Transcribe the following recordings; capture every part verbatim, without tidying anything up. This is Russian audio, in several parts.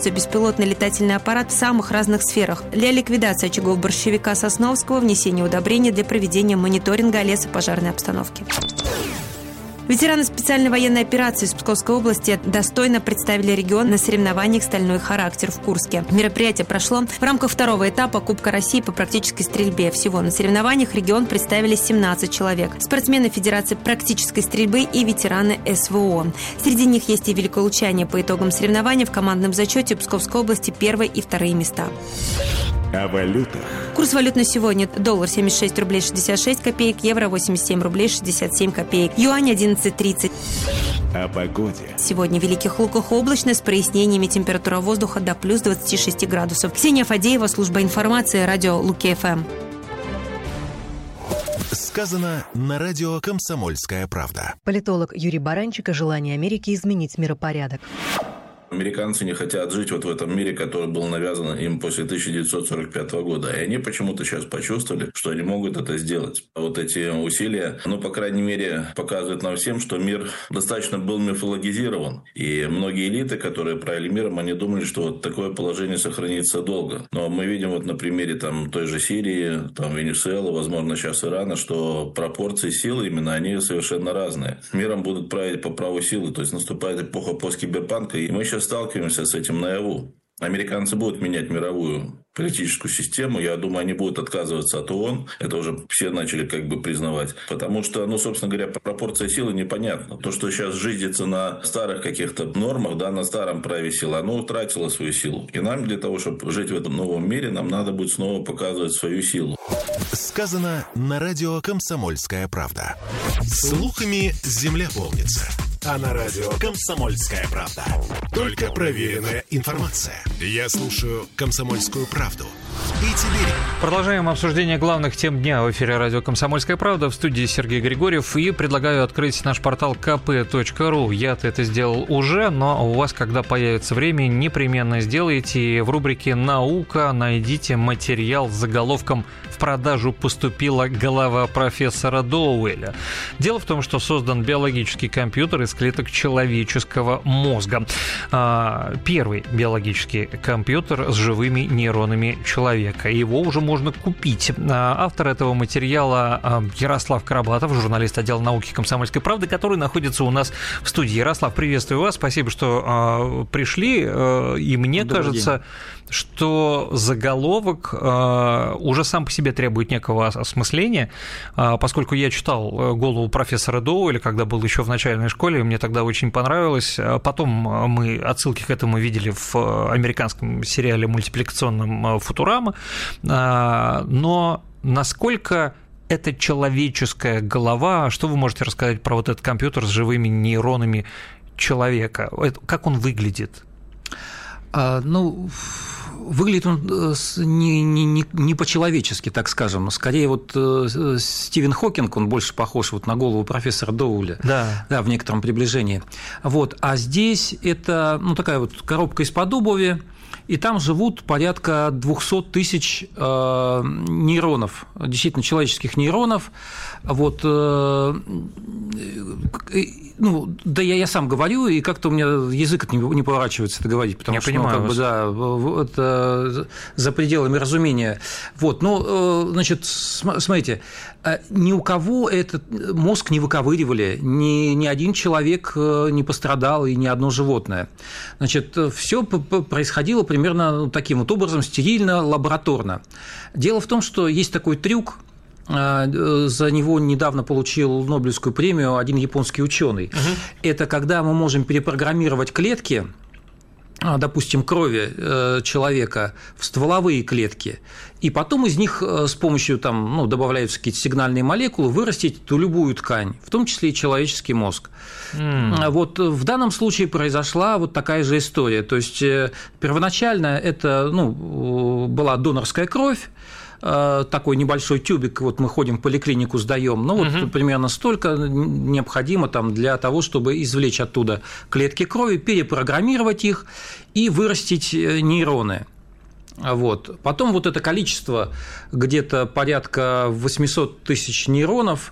используется беспилотный летательный аппарат в самых разных сферах для ликвидации очагов борщевика Сосновского, внесения удобрений для проведения мониторинга лесопожарной обстановки. Ветераны специальной военной операции из Псковской области достойно представили регион на соревнованиях «Стальной характер» в Курске. Мероприятие прошло в рамках второго этапа Кубка России по практической стрельбе. Всего на соревнованиях регион представили семнадцать человек. Спортсмены Федерации практической стрельбы и ветераны эс вэ о. Среди них есть и великолучане. По итогам соревнований в командном зачете Псковской области первые и вторые места. О валютах. Курс валют на сегодня: доллар семьдесят шесть рублей шестьдесят шесть копеек, евро восемьдесят семь рублей шестьдесят семь копеек, юань одиннадцать тридцать. О погоде. Сегодня в Великих Луках облачно, с прояснениями, температура воздуха до плюс двадцати шести градусов. Ксения Фадеева, служба информации, радио Луки-ФМ. Сказано на радио «Комсомольская правда». Политолог Юрий Баранчик о желании Америки изменить миропорядок. Американцы не хотят жить вот в этом мире, который был навязан им после тысяча девятьсот сорок пятого года. И они почему-то сейчас почувствовали, что они могут это сделать. Вот эти усилия, ну, по крайней мере, показывают нам всем, что мир достаточно был мифологизирован. И многие элиты, которые правили миром, они думали, что вот такое положение сохранится долго. Но мы видим вот на примере там той же Сирии, там Венесуэлы, возможно, сейчас Ирана, что пропорции силы именно, они совершенно разные. Миром будут править по праву силы. То есть наступает эпоха посткиберпанка, и мы сейчас сталкиваемся с этим наяву. Американцы будут менять мировую политическую систему. Я думаю, они будут отказываться от ООН. Это уже все начали как бы признавать. Потому что, ну, собственно говоря, пропорция силы непонятна. То, что сейчас жизнится на старых каких-то нормах, да, на старом праве силы, оно утратило свою силу. И нам для того, чтобы жить в этом новом мире, нам надо будет снова показывать свою силу. Сказано на радио «Комсомольская правда». Слухами земля полнится. А на радио «Комсомольская правда» только проверенная информация. Я слушаю «Комсомольскую правду». И теперь... Продолжаем обсуждение главных тем дня в эфире радио «Комсомольская правда». В студии Сергей Григорьев. И предлагаю открыть наш портал ка пэ точка ру. Я-то это сделал уже, но у вас, когда появится время, непременно сделайте. В рубрике «Наука» найдите материал с заголовком «В продажу поступила голова профессора Доуэля». Дело в том, что создан биологический компьютер из клеток человеческого мозга. Первый биологический компьютер с живыми нейронами человека. Его уже можно купить. Автор этого материала Ярослав Карабатов, журналист отдела науки «Комсомольской правды», который находится у нас в студии. Ярослав, приветствую вас. Спасибо, что пришли. И мне Добрый кажется, день. что заголовок уже сам по себе требует некого осмысления, поскольку я читал «Голову профессора Доуэля», когда был еще в начальной школе, мне тогда очень понравилось. Потом мы отсылки к этому видели в американском сериале мультипликационном «Футурама». Но насколько это человеческая голова? Что вы можете рассказать про вот этот компьютер с живыми нейронами человека? Как он выглядит? А, ну... Выглядит он не, не, не по-человечески, так скажем. Скорее, вот Стивен Хокинг, он больше похож вот на голову профессора Доуэля, да. Да, в некотором приближении. Вот. А здесь это, ну, такая вот коробка из-под обуви, и там живут порядка двести тысяч э, нейронов, действительно человеческих нейронов. Вот, э, ну, да я, я сам говорю, и как-то у меня язык не, не поворачивается это говорить, потому я что, понимаю, ну, как бы, да, это за пределами разумения. Вот, ну, значит, смотрите, ни у кого этот мозг не выковыривали, ни, ни один человек не пострадал, и ни одно животное. Значит, все происходило примерно таким вот образом, стерильно, лабораторно. Дело в том, что есть такой трюк. За него недавно получил Нобелевскую премию один японский ученый. Угу. Это когда мы можем перепрограммировать клетки, допустим, крови человека в стволовые клетки, и потом из них с помощью, там, ну, добавляются какие-то сигнальные молекулы, вырастить ту любую ткань, в том числе и человеческий мозг. Mm. Вот в данном случае произошла вот такая же история. То есть первоначально это, ну, была донорская кровь, такой небольшой тюбик, вот мы ходим в поликлинику, сдаем, ну, вот угу. примерно столько необходимо там для того, чтобы извлечь оттуда клетки крови, перепрограммировать их и вырастить нейроны. Вот. Потом вот это количество, где-то порядка восемьсот тысяч нейронов,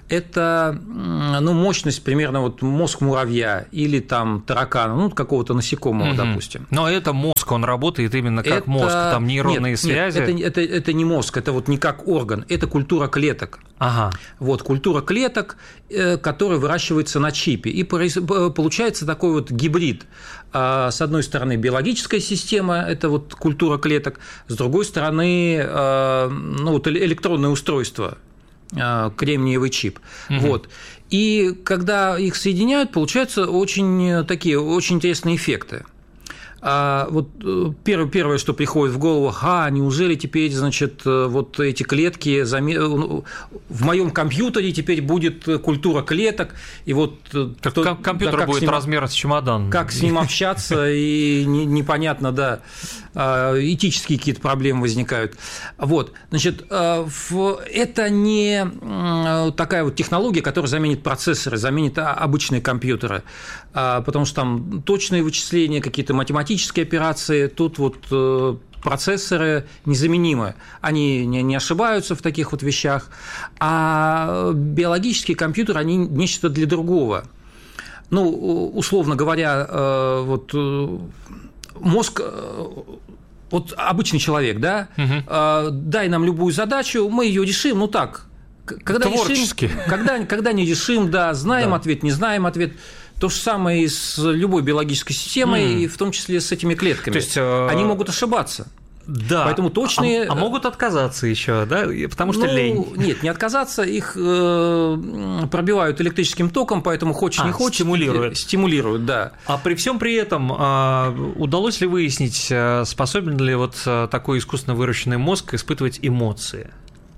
это ну, мощность примерно вот мозг муравья или там таракана, ну, какого-то насекомого, угу. допустим. Но это мозг, он работает именно как это... мозг, там нейронные нет, связи. Нет, это, это, это не мозг, это вот не как орган, это культура клеток. Ага. Вот, культура клеток, которая выращивается на чипе. И получается такой вот гибрид. С одной стороны, биологическая система – это вот культура клеток, с другой стороны, ну, вот электронное устройство, кремниевый чип. Угу. Вот. И когда их соединяют, получаются очень такие очень интересные эффекты. А вот первое, первое, что приходит в голову, ха, неужели теперь, значит, вот эти клетки, в моем компьютере теперь будет культура клеток, и вот… Как то, компьютер да, будет ним, размера с чемодан. Как с ним общаться, и непонятно, да, этические какие-то проблемы возникают. Вот, значит, это не такая вот технология, которая заменит процессоры, заменит обычные компьютеры, потому что там точные вычисления, какие-то математические операции, тут вот процессоры незаменимы, они не ошибаются в таких вот вещах, а биологические компьютеры, они нечто для другого. Ну, условно говоря, вот мозг, вот обычный человек, да, угу. дай нам любую задачу, мы ее решим, ну так, когда творчески. Решим, когда, когда не решим, да, знаем да. ответ, не знаем ответ. То же самое и с любой биологической системой, mm. и в том числе с этими клетками. То есть, они могут ошибаться. Да. Поэтому точные… А, а могут отказаться еще, да? Потому что ну, лень. Нет, не отказаться, их пробивают электрическим током, поэтому хочешь а, не хочешь. Стимулируют. Стимулируют, да. А при всем при этом удалось ли выяснить, способен ли вот такой искусственно выращенный мозг испытывать эмоции?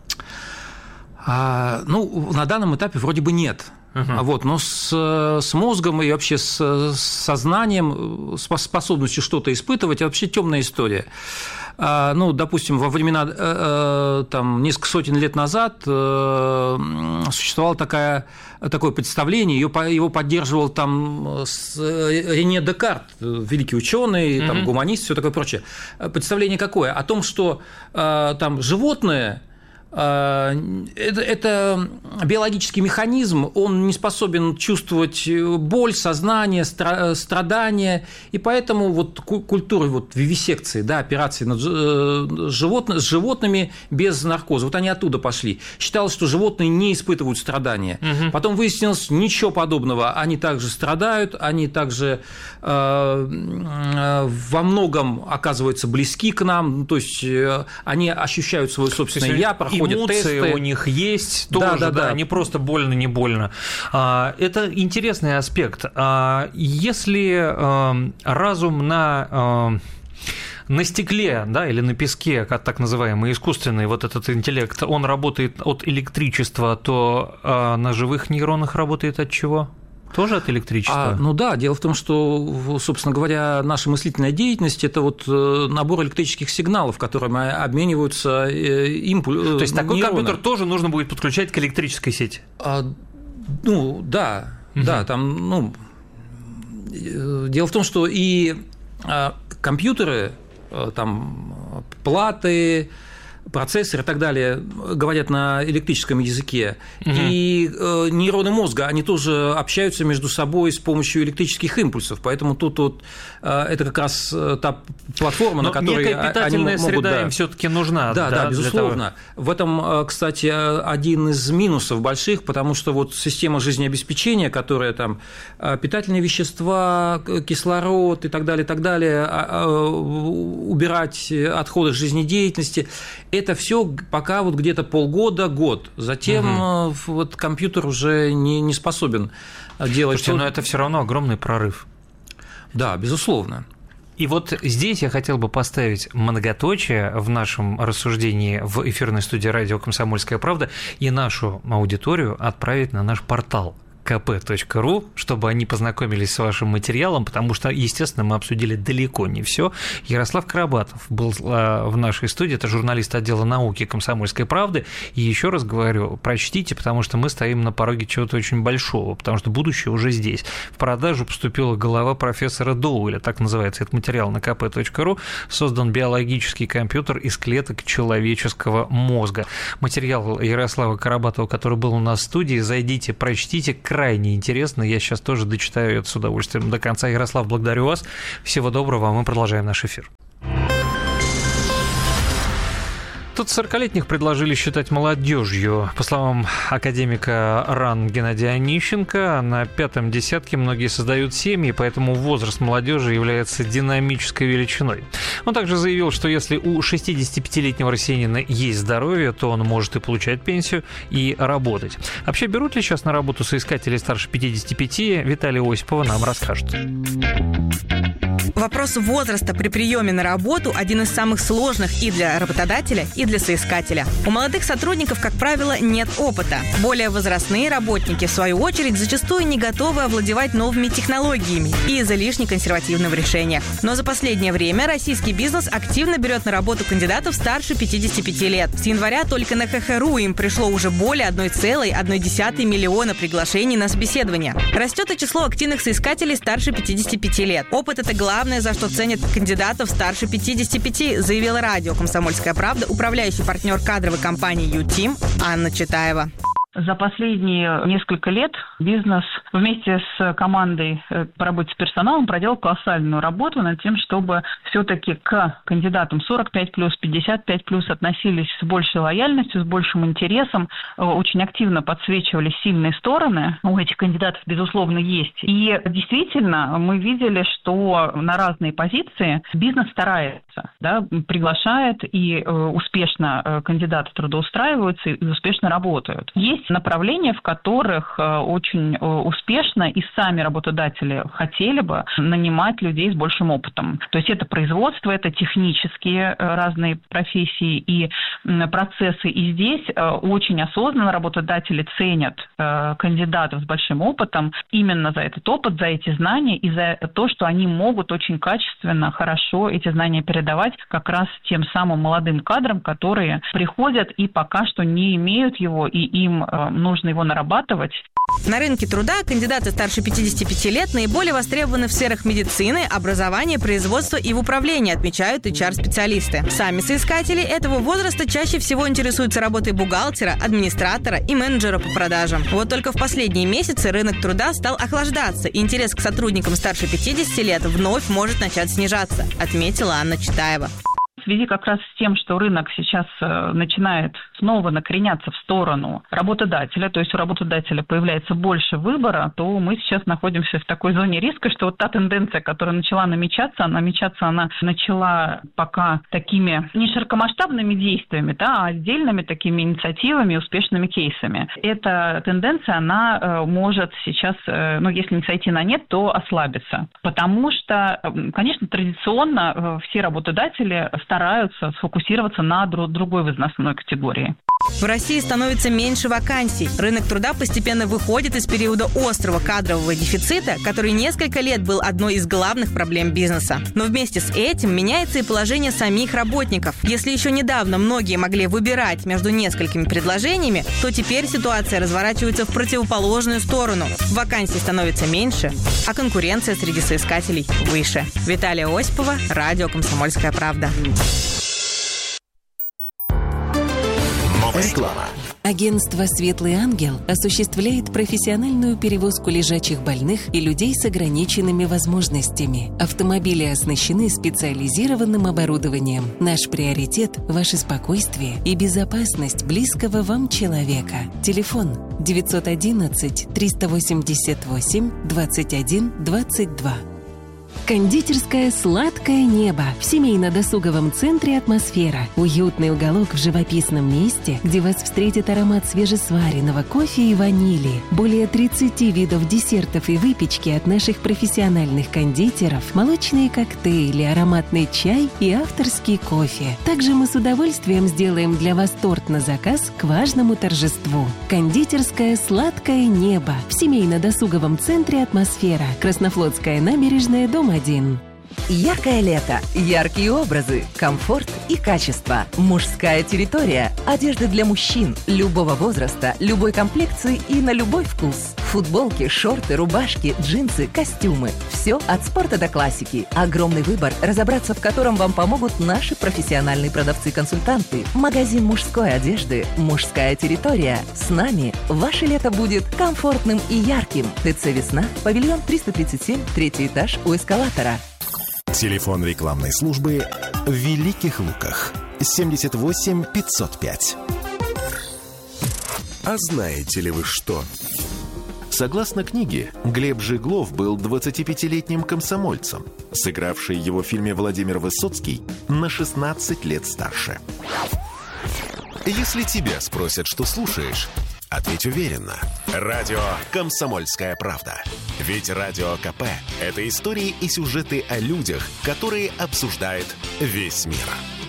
А, ну, на данном этапе вроде бы нет. Uh-huh. Вот, но с, с мозгом и вообще с, с сознанием, с способностью что-то испытывать, это вообще темная история. А, ну, допустим, во времена, там, несколько сотен лет назад существовало такая, такое представление, его поддерживал там Рене Декарт, великий ученый, uh-huh. гуманист, все такое прочее. Представление какое? О том, что там животные… Это, это биологический механизм, он не способен чувствовать боль, сознание, страдания, и поэтому вот культура вот вивисекции, да, операции над животными, с животными без наркоза, вот они оттуда пошли. Считалось, что животные не испытывают страдания. Угу. Потом выяснилось, ничего подобного, они также страдают, они также э, во многом оказываются близки к нам, то есть они ощущают свое собственное «я», проходят эмоции тесты. У них есть тоже, да, да, да, да. не просто больно, не больно. Это интересный аспект. Если разум на… на стекле, да, или на песке, как так называемый искусственный вот этот интеллект, он работает от электричества, то на живых нейронах работает от чего? Тоже от электричества? А, ну да, дело в том, что, собственно говоря, наша мыслительная деятельность – это вот набор электрических сигналов, которыми обмениваются импульсы. То есть такой нейроны. Компьютер тоже нужно будет подключать к электрической сети? А, ну да, угу. да, там, ну, дело в том, что и компьютеры, там, платы, процессоры и так далее говорят на электрическом языке, угу. и э, нейроны мозга, они тоже общаются между собой с помощью электрических импульсов, поэтому тут вот э, это как раз та платформа, но на которой некая питательная они могут… среда да, им всё-таки нужна. Да, да, да безусловно. В этом, кстати, один из минусов больших, потому что вот система жизнеобеспечения, которая там питательные вещества, кислород и так далее, и так далее, убирать отходы жизнедеятельности – это все пока вот где-то полгода, год. Затем угу. вот компьютер уже не, не способен делать… Слушайте, но это все равно огромный прорыв. Да, безусловно. И вот здесь я хотел бы поставить многоточие в нашем рассуждении в эфирной студии радио «Комсомольская правда» и нашу аудиторию отправить на наш портал ка пэ точка ру, чтобы они познакомились с вашим материалом, потому что, естественно, мы обсудили далеко не все. Ярослав Карабатов был в нашей студии, это журналист отдела науки «Комсомольской правды». И еще раз говорю, прочтите, потому что мы стоим на пороге чего-то очень большого, потому что будущее уже здесь. В продажу поступила голова профессора Доуэля, так называется этот материал, на ка пэ точка ру. Создан биологический компьютер из клеток человеческого мозга. Материал Ярослава Карабатова, который был у нас в студии, зайдите, прочтите, крайне интересно. Я сейчас тоже дочитаю это с удовольствием до конца. Ярослав, благодарю вас. Всего доброго, а мы продолжаем наш эфир. Тут сорокалетних предложили считать молодежью. По словам академика РАН Геннадия Онищенко, на пятом десятке многие создают семьи, поэтому возраст молодежи является динамической величиной. Он также заявил, что если у шестидесятипятилетнего россиянина есть здоровье, то он может и получать пенсию, и работать. Вообще, берут ли сейчас на работу соискателей старше пятидесяти пяти, Виталий Осипова нам расскажет. Вопрос возраста при приеме на работу один из самых сложных и для работодателя, и для соискателя. У молодых сотрудников, как правило, нет опыта. Более возрастные работники, в свою очередь, зачастую не готовы овладевать новыми технологиями и излишне консервативны в решениях. Но за последнее время российский бизнес активно берет на работу кандидатов старше пятидесяти пяти лет. С января только на ха ха точка ру им пришло уже более одной целой одной десятой миллиона приглашений на собеседование. Растет и число активных соискателей старше пятидесяти пяти лет. Опыт – это главное, за что ценят кандидатов старше пятидесяти пяти, заявила радио «Комсомольская правда» управляющий партнер кадровой компании «Ютим» Анна Читаева. За последние несколько лет бизнес вместе с командой по работе с персоналом проделал колоссальную работу над тем, чтобы все-таки к кандидатам сорок пять плюс, пятьдесят пять плюс относились с большей лояльностью, с большим интересом, очень активно подсвечивали сильные стороны. У этих кандидатов, безусловно, есть. И действительно, мы видели, что на разные позиции бизнес старается, да, приглашает и успешно кандидаты трудоустраиваются и успешно работают. Есть направления, в которых очень успешно и сами работодатели хотели бы нанимать людей с большим опытом. То есть это производство, это технические разные профессии и процессы. И здесь очень осознанно работодатели ценят кандидатов с большим опытом именно за этот опыт, за эти знания и за то, что они могут очень качественно, хорошо эти знания передавать как раз тем самым молодым кадрам, которые приходят и пока что не имеют его, и им нужно его нарабатывать. На рынке труда кандидаты старше пятидесяти пяти лет наиболее востребованы в сферах медицины, образования, производства и в управлении, отмечают эйч ар-специалисты. Сами соискатели этого возраста чаще всего интересуются работой бухгалтера, администратора и менеджера по продажам. Вот только в последние месяцы рынок труда стал охлаждаться, и интерес к сотрудникам старше пятидесяти лет вновь может начать снижаться, отметила Анна Читаева. В связи как раз с тем, что рынок сейчас начинает снова накреняться в сторону работодателя, то есть у работодателя появляется больше выбора, то мы сейчас находимся в такой зоне риска, что вот та тенденция, которая начала намечаться, намечаться она начала пока такими не широкомасштабными действиями, да, а отдельными такими инициативами, успешными кейсами. Эта тенденция, она может сейчас, ну, если не сойти на нет, то ослабиться. Потому что, конечно, традиционно все работодатели стараются сфокусироваться на другой возрастной категории. В России становится меньше вакансий. Рынок труда постепенно выходит из периода острого кадрового дефицита, который несколько лет был одной из главных проблем бизнеса. Но вместе с этим меняется и положение самих работников. Если еще недавно многие могли выбирать между несколькими предложениями, то теперь ситуация разворачивается в противоположную сторону. Вакансий становится меньше, а конкуренция среди соискателей выше. Виталия Осипова, радио «Комсомольская правда». Реклама. Агентство «Светлый ангел» осуществляет профессиональную перевозку лежачих больных и людей с ограниченными возможностями. Автомобили оснащены специализированным оборудованием. Наш приоритет – ваше спокойствие и безопасность близкого вам человека. Телефон девятьсот одиннадцать триста восемьдесят восемь двадцать один двадцать два. Кондитерская «Сладкое небо» в семейно-досуговом центре «Атмосфера». Уютный уголок в живописном месте, где вас встретит аромат свежесваренного кофе и ванили. Более тридцати видов десертов и выпечки от наших профессиональных кондитеров, молочные коктейли, ароматный чай и авторский кофе. Также мы с удовольствием сделаем для вас торт на заказ к важному торжеству. Кондитерская «Сладкое небо» в семейно-досуговом центре «Атмосфера». Краснофлотская набережная, дом один. Яркое лето, яркие образы, комфорт и качество. Мужская территория. Одежда для мужчин любого возраста, любой комплекции и на любой вкус. Футболки, шорты, рубашки, джинсы, костюмы. Все от спорта до классики. Огромный выбор, разобраться в котором вам помогут наши профессиональные продавцы-консультанты. Магазин мужской одежды «Мужская территория». С нами ваше лето будет комфортным и ярким. ТЦ «Весна», павильон триста тридцать семь, третий этаж у эскалатора. Телефон рекламной службы в Великих Луках. семьдесят восемь пятьсот пять. А знаете ли вы что? Согласно книге, Глеб Жиглов был двадцатипятилетним комсомольцем, сыгравший его в фильме Владимир Высоцкий на шестнадцать лет старше. Если тебя спросят, что слушаешь, ответь уверенно. Радио «Комсомольская правда». Ведь Радио КП – это истории и сюжеты о людях, которые обсуждает весь мир.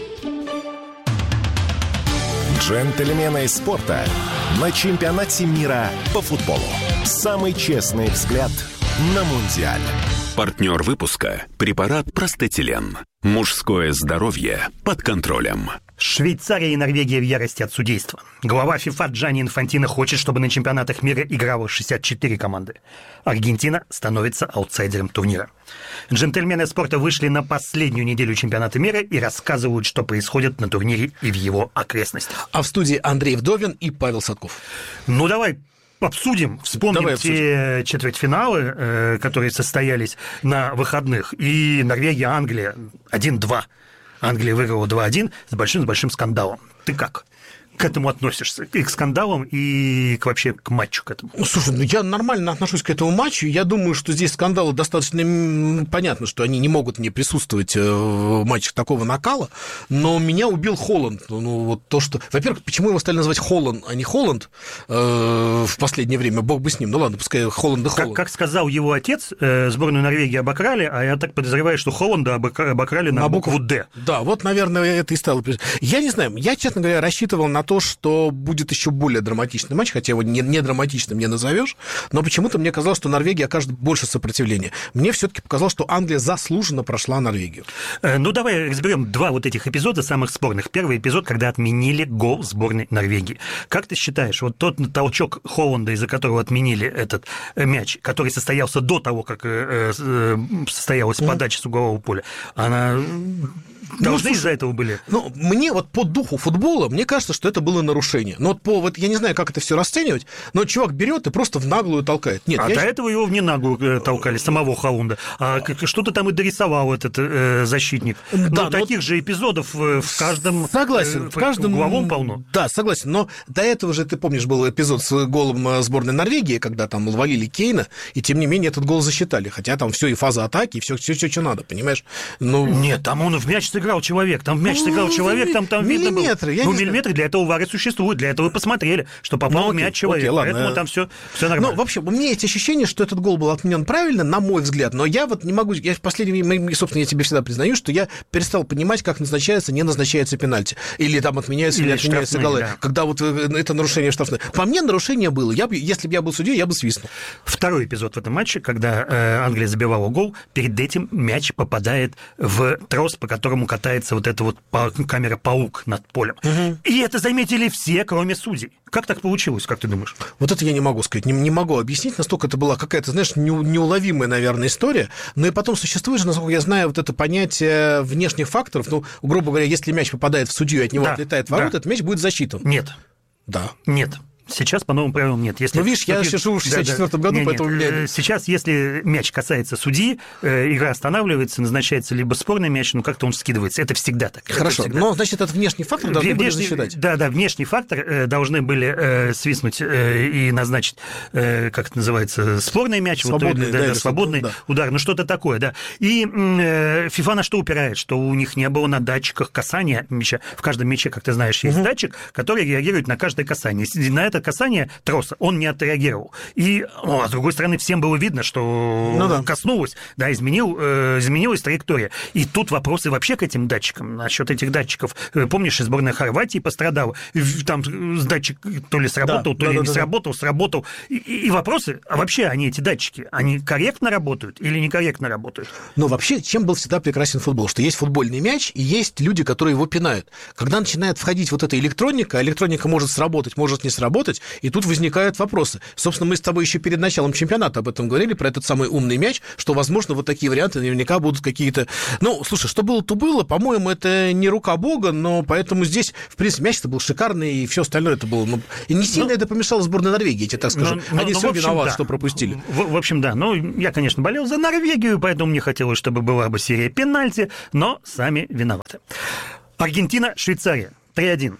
Джентльмены спорта на чемпионате мира по футболу. Самый честный взгляд на Мундиаль. Партнер выпуска – препарат Простетилен. Мужское здоровье под контролем. Швейцария и Норвегия в ярости от судейства. Глава ФИФА Джанни Инфантино хочет, чтобы на чемпионатах мира играло шестьдесят четыре команды. Аргентина становится аутсайдером турнира. Джентльмены спорта вышли на последнюю неделю чемпионата мира и рассказывают, что происходит на турнире и в его окрестностях. А в студии Андрей Вдовин и Павел Садков. Ну, давай обсудим, вспомним Давай обсудим. те четвертьфиналы, которые состоялись на выходных. И Норвегия, Англия один-два. Англия выиграла два-один с большим-большим скандалом. Ты как к этому относишься? И к скандалам, и к, вообще к матчу к этому? Ну, слушай, ну я нормально отношусь к этому матчу. Я думаю, что здесь скандалы достаточно понятно, что они не могут не присутствовать в матчах такого накала, но меня убил Холланд. Ну, вот то, что... Во-первых, почему его стали называть Холланд, а не Холланд э, в последнее время? Бог бы с ним. Ну ладно, пускай Холланд да Холланд. Как, как сказал его отец, э, сборную Норвегии обокрали, а я так подозреваю, что Холланда обокрали на, на букву «Д». Да, вот, наверное, это и стало... Я не знаю, я, честно говоря, рассчитывал на то, что будет еще более драматичный матч, хотя его не, не драматичным не назовешь, но почему-то мне казалось, что Норвегия окажет больше сопротивления. Мне все-таки показалось, что Англия заслуженно прошла Норвегию. Ну, давай разберем два вот этих эпизода самых спорных. Первый эпизод, когда отменили гол сборной Норвегии. Как ты считаешь, вот тот толчок Холланда, из-за которого отменили этот мяч, который состоялся до того, как состоялась подача с углового поля, она... Должны ну, из-за этого были? Ну, мне вот по духу футбола, мне кажется, что это было нарушение. Но вот по, вот я не знаю, как это все расценивать, но чувак берет и просто в наглую толкает. Нет, а я... до этого его в не наглую толкали, самого Холланда. А что-то там и дорисовал этот э, защитник. Да, но таких вот... же эпизодов в каждом... Согласен, э, в каждом... угловом полно. Да, согласен, но до этого же, ты помнишь, был эпизод с голом сборной Норвегии, когда там ловили Кейна, и тем не менее этот гол засчитали. Хотя там все и фаза атаки, и все, все, все, что надо, понимаешь? Ну... Нет, там он в мяч сыграл человек, там в мяч сыграл ну, человек, там, там видно было. Ну, миллиметры, для этого вары существуют, для этого посмотрели, что попал ну, в мяч человек, окей, ладно. Поэтому там все, все нормально. Ну, в общем, у меня есть ощущение, что этот гол был отменен правильно, на мой взгляд, но я вот не могу, я в последнее время, собственно, я тебе всегда признаю, что я перестал понимать, как назначается, не назначается пенальти, или там отменяется, или, или отменяется голы, да. Когда вот это нарушение штрафное. По мне нарушение было, я бы, если бы я был судьей, я бы свистнул. Второй эпизод в этом матче, когда э, Англия забивала гол, перед этим мяч попадает в трос, по которому катается вот эта вот камера-паук над полем. Угу. И это заметили все, кроме судей. Как так получилось, как ты думаешь? Вот это я не могу сказать, не, не могу объяснить, настолько это была какая-то, знаешь, не, неуловимая, наверное, история, но и потом существует же, насколько я знаю, вот это понятие внешних факторов, ну, грубо говоря, если мяч попадает в судью и от него да, отлетает в ворота, да. Этот мяч будет засчитан. Нет. Да. Нет. Сейчас по новым правилам нет. Если, ну, видишь, я еще живу в шестьдесят четвёртом году, нет, поэтому... Нет. Меня... Сейчас, если мяч касается судьи, игра останавливается, назначается либо спорный мяч, но как-то он скидывается. Это всегда так. Хорошо, всегда. но, значит, это внешний фактор должны внешний, были засчитать. Да, да, внешний фактор должны были э, свистнуть э, и назначить, э, как это называется, спорный мяч, свободный, вот, да, да, да, свободный да. удар, ну что-то такое, да. И э, FIFA на что упирает? Что у них не было на датчиках касания мяча. В каждом мяче, как ты знаешь, есть угу. датчик, который реагирует на каждое касание. И на это касание троса он не отреагировал. И, ну, а с другой стороны, всем было видно, что ну, да. коснулось, да, изменил, э, изменилась траектория. И тут вопросы вообще к этим датчикам. Насчет этих датчиков. Помнишь, сборная Хорватии пострадала. Там датчик то ли сработал, да, то да, ли да, не да, сработал, да. сработал. И, и вопросы, а вообще они, эти датчики, они корректно работают или некорректно работают? Но вообще, чем был всегда прекрасен футбол? Что есть футбольный мяч, и есть люди, которые его пинают. Когда начинает входить вот эта электроника, электроника может сработать, может не сработать, и тут возникают вопросы. Собственно, мы с тобой еще перед началом чемпионата об этом говорили, про этот самый умный мяч, что, возможно, вот такие варианты наверняка будут какие-то... Ну, слушай, что было, то было. По-моему, это не рука бога, но поэтому здесь, в принципе, мяч-то был шикарный, и все остальное это было... Ну, и не сильно ну, это помешало сборной Норвегии, я тебе так скажу. Ну, Они ну, все виноваты, да. что пропустили. В, в общем, да. Ну, я, конечно, болел за Норвегию, поэтому мне хотелось, чтобы была бы серия пенальти, но сами виноваты. Аргентина, Швейцария. три один.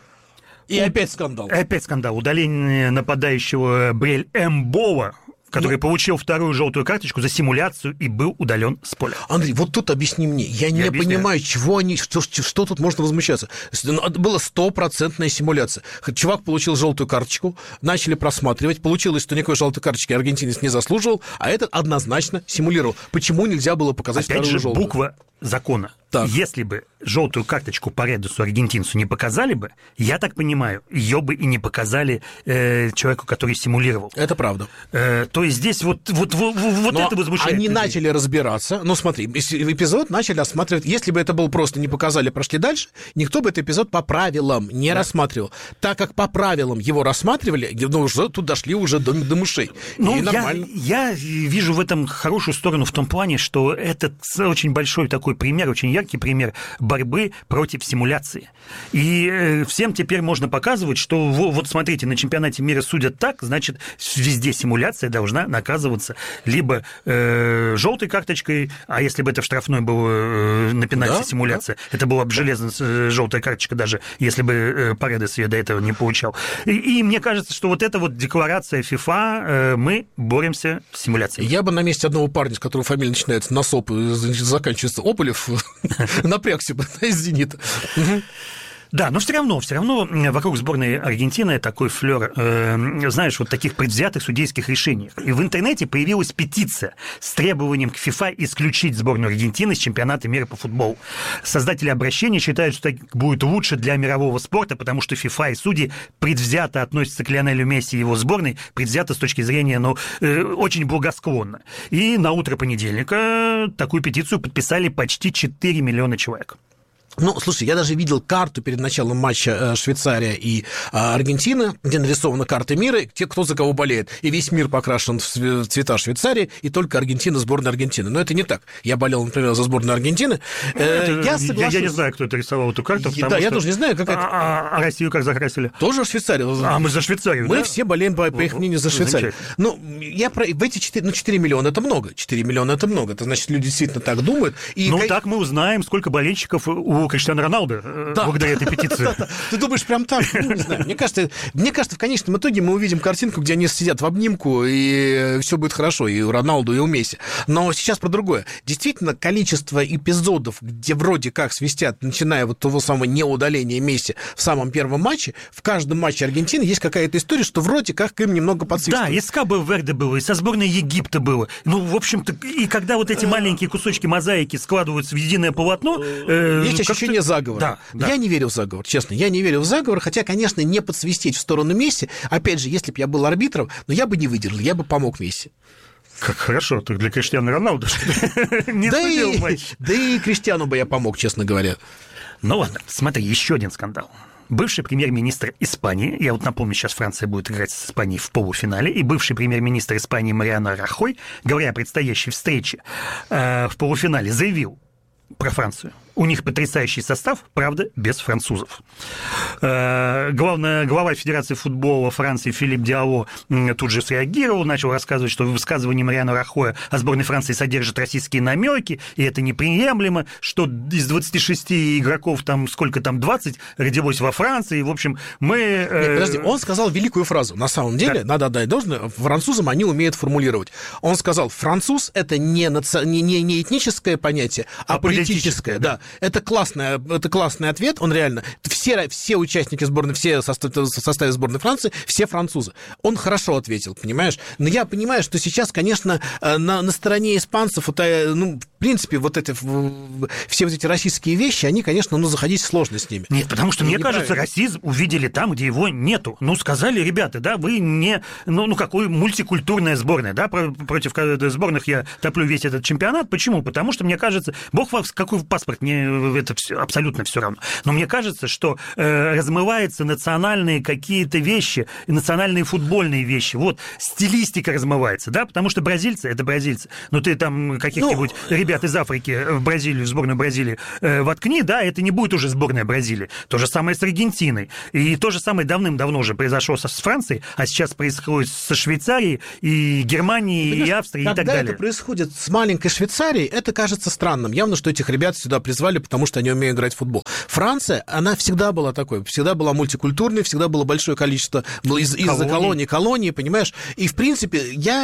И опять скандал. Опять скандал. Удаление нападающего Брель Эмбола, который ну, получил вторую желтую карточку за симуляцию и был удален с поля. Андрей, вот тут объясни мне. Я, я не объясняю. понимаю, чего они, что, что тут можно возмущаться. Была стопроцентная симуляция. Чувак получил желтую карточку, начали просматривать. Получилось, что никакой желтой карточки аргентинец не заслуживал, а этот однозначно симулировал. Почему нельзя было показать Опять вторую же, желтую? Буква закона. Так. Если бы желтую карточку по Редусу аргентинцу не показали бы, я так понимаю, ее бы и не показали э, человеку, который симулировал. Это правда. Э, то есть здесь вот, вот, вот, вот это возмущает. Они людей. начали разбираться. Ну, смотри, эпизод начали осматривать. Если бы это был просто не показали, прошли дальше, никто бы этот эпизод по правилам не да. рассматривал. Так как по правилам его рассматривали, ну, уже тут дошли уже до, до мышей. Ну, и нормально. Я, я вижу в этом хорошую сторону в том плане, что это очень большой такой пример, очень яркий пример борьбы против симуляции. И всем теперь можно показывать, что вот смотрите, на чемпионате мира судят так, значит, везде симуляция должна наказываться либо э, желтой карточкой, а если бы это в штрафной было э, на пенальти да, симуляция, да. это была бы железная желтая карточка, даже если бы э, Паредес ее до этого не получал. И, и мне кажется, что вот эта вот декларация FIFA, э, мы боремся с симуляцией. Я бы на месте одного парня, с которого фамилия начинается на СОП и заканчивается Ополев, напрягся бы из «Зенита». Да, но все равно, все равно вокруг сборной Аргентины такой флёр, э, знаешь, вот таких предвзятых судейских решений. И в интернете появилась петиция с требованием к FIFA исключить сборную Аргентины с чемпионата мира по футболу. Создатели обращения считают, что так будет лучше для мирового спорта, потому что FIFA и судьи предвзято относятся к Лионелю Месси и его сборной, предвзято с точки зрения, ну, э, очень благосклонно. И на утро понедельника такую петицию подписали почти четыре миллиона человек. Ну, слушай, я даже видел карту перед началом матча Швейцария и Аргентина, где нарисована карта мира, те, кто за кого болеет. И весь мир покрашен в цвета Швейцарии, и только Аргентина, сборная Аргентины. Но это не так. Я болел, например, за сборную Аргентины. Это, я, соглашусь... я, я не знаю, кто это рисовал эту карту. Да, я тоже не знаю, как это... А, а Россию как закрасили? Тоже Швейцарию. А, мы за Швейцарию, Мы да? все болеем, по, по их мнению, за Швейцарию. Ну, я про... в эти четыре, ну, четыре миллиона это много. четыре миллиона это много. Это значит, люди действительно так думают. И... Ну, так мы узнаем, сколько болельщиков у Криштиану Роналду. Да. Благодаря этой петиции. Да, да, да. Ты думаешь, прям так? Ну, не знаю. Мне кажется, мне кажется, в конечном итоге мы увидим картинку, где они сидят в обнимку, и все будет хорошо, и у Роналду, и у Месси. Но сейчас про другое. Действительно, количество эпизодов, где вроде как свистят, начиная вот того самого неудаления Месси в самом первом матче, в каждом матче Аргентины есть какая-то история, что вроде как им немного подсвистывают. Да, и с Кабо Верде было, и со сборной Египта было. Ну, в общем-то, и когда вот эти маленькие кусочки мозаики складываются в единое полотно... Э, есть ощущение заговора. Да. Да. Я не верю в заговор, честно, я не верю в заговор, хотя, конечно, не подсвистеть в сторону Месси, опять же, если бы я был арбитром, но я бы не выдержал, я бы помог Месси. Как хорошо, ты для Криштиану Роналду не судил матч. Да и Криштиану бы я помог, честно говоря. Ну ладно, смотри, еще один скандал. Бывший премьер-министр Испании, я вот напомню, сейчас Франция будет играть с Испанией в полуфинале, и бывший премьер-министр Испании Мариано Рахой, говоря о предстоящей встрече э, в полуфинале, заявил про Францию. У них потрясающий состав, правда, без французов. Главная, глава Федерации футбола Франции Филипп Диало тут же среагировал, начал рассказывать, что высказывание Мариано Рахоя о сборной Франции содержит российские намеки, и это неприемлемо, что из двадцати шести игроков, там сколько там, двадцать родилось во Франции, в общем, мы... Нет, подожди, он сказал великую фразу, на самом деле, да. Надо отдать должное, французам они умеют формулировать. Он сказал, француз — это не, наци... не, не, не этническое понятие, а, а политическое, политическое, да. Это классный, это классный ответ, он реально... Все, все участники сборной, все в составе сборной Франции, все французы. Он хорошо ответил, понимаешь? Но я понимаю, что сейчас, конечно, на, на стороне испанцев, вот, ну, в принципе, вот это, все вот эти российские вещи, они, конечно, ну, заходить сложно с ними. Нет, потому что, мне кажется, расизм увидели там, где его нету. Ну, сказали, ребята, да, вы не... Ну, ну какой мультикультурная сборная, да, против сборных я топлю весь этот чемпионат. Почему? Потому что, мне кажется, бог вас, какой паспорт, мне это все, абсолютно все равно. Но мне кажется, что э, размываются национальные какие-то вещи, национальные футбольные вещи. Вот, стилистика размывается, да, потому что бразильцы — это бразильцы. Ну, ты там каких-нибудь ну... ребят из Африки в Бразилию, в сборную Бразилии э, воткни, да, это не будет уже сборная Бразилии. То же самое с Аргентиной. И то же самое давным-давно уже произошло с Францией, а сейчас происходит со Швейцарией, и Германией, и Австрией, и так далее. Когда это происходит с маленькой Швейцарией, это кажется странным. Явно, что этих ребят сюда призвали, потому что они умеют играть в футбол. Франция, она всегда была такой, всегда была мультикультурной, всегда было большое количество из, из-за колонии, колонии, понимаешь? И, в принципе, я,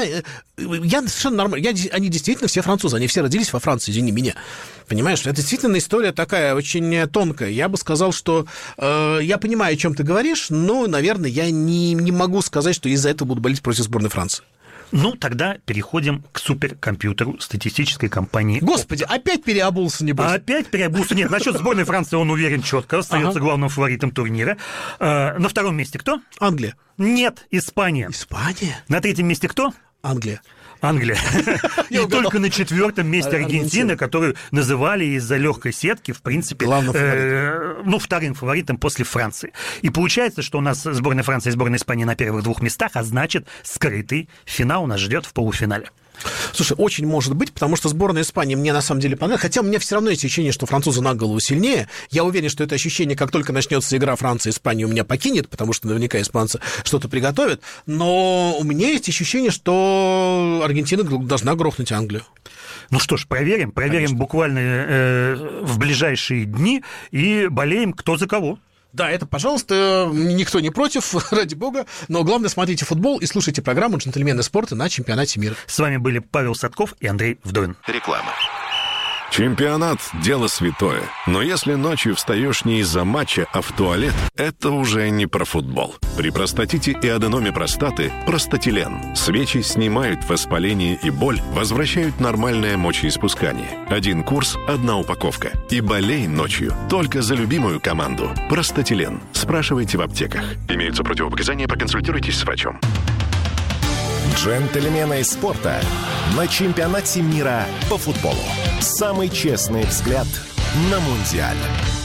я совершенно нормально. Я, они действительно все французы, они все родились во Франции, извини меня. Понимаешь, это действительно история такая очень тонкая. Я бы сказал, что э, я понимаю, о чем ты говоришь, но, наверное, я не, не могу сказать, что из-за этого буду болеть против сборной Франции. Ну, тогда переходим к суперкомпьютеру статистической компании. Господи, опять переобулся, небось? Опять переобулся. Нет, насчет сборной Франции он уверен четко, остается ага. главным фаворитом турнира. На втором месте кто? Англия. Нет, Испания. Испания? На третьем месте кто? Англия. Англия. И только на четвертом месте Аргентина, которую называли из-за легкой сетки, в принципе, э, ну, вторым фаворитом после Франции. И получается, что у нас сборная Франции и сборная Испании на первых двух местах, а значит, скрытый финал нас ждет в полуфинале. Слушай, очень может быть, потому что сборная Испании мне на самом деле понравилась, хотя у меня все равно есть ощущение, что французы на голову сильнее. Я уверен, что это ощущение, как только начнется игра Франция-Испания, у меня покинет, потому что наверняка испанцы что-то приготовят, но у меня есть ощущение, что Аргентина должна грохнуть Англию. Ну что ж, проверим, проверим Конечно. буквально э, в ближайшие дни и болеем кто за кого. Да, это, пожалуйста, никто не против, ради бога, но главное, смотрите футбол и слушайте программу «Джентльмены спорта» на чемпионате мира. С вами были Павел Садков и Андрей Вдовин. Реклама. Чемпионат – дело святое, но если ночью встаешь не из-за матча, а в туалет, это уже не про футбол. При простатите и аденоме простаты – простатилен. Свечи снимают воспаление и боль, возвращают нормальное мочеиспускание. Один курс – одна упаковка. И болей ночью только за любимую команду. Простатилен. Спрашивайте в аптеках. Имеются противопоказания, проконсультируйтесь с врачом. Джентльмены спорта на чемпионате мира по футболу. Самый честный взгляд на Мундиаль.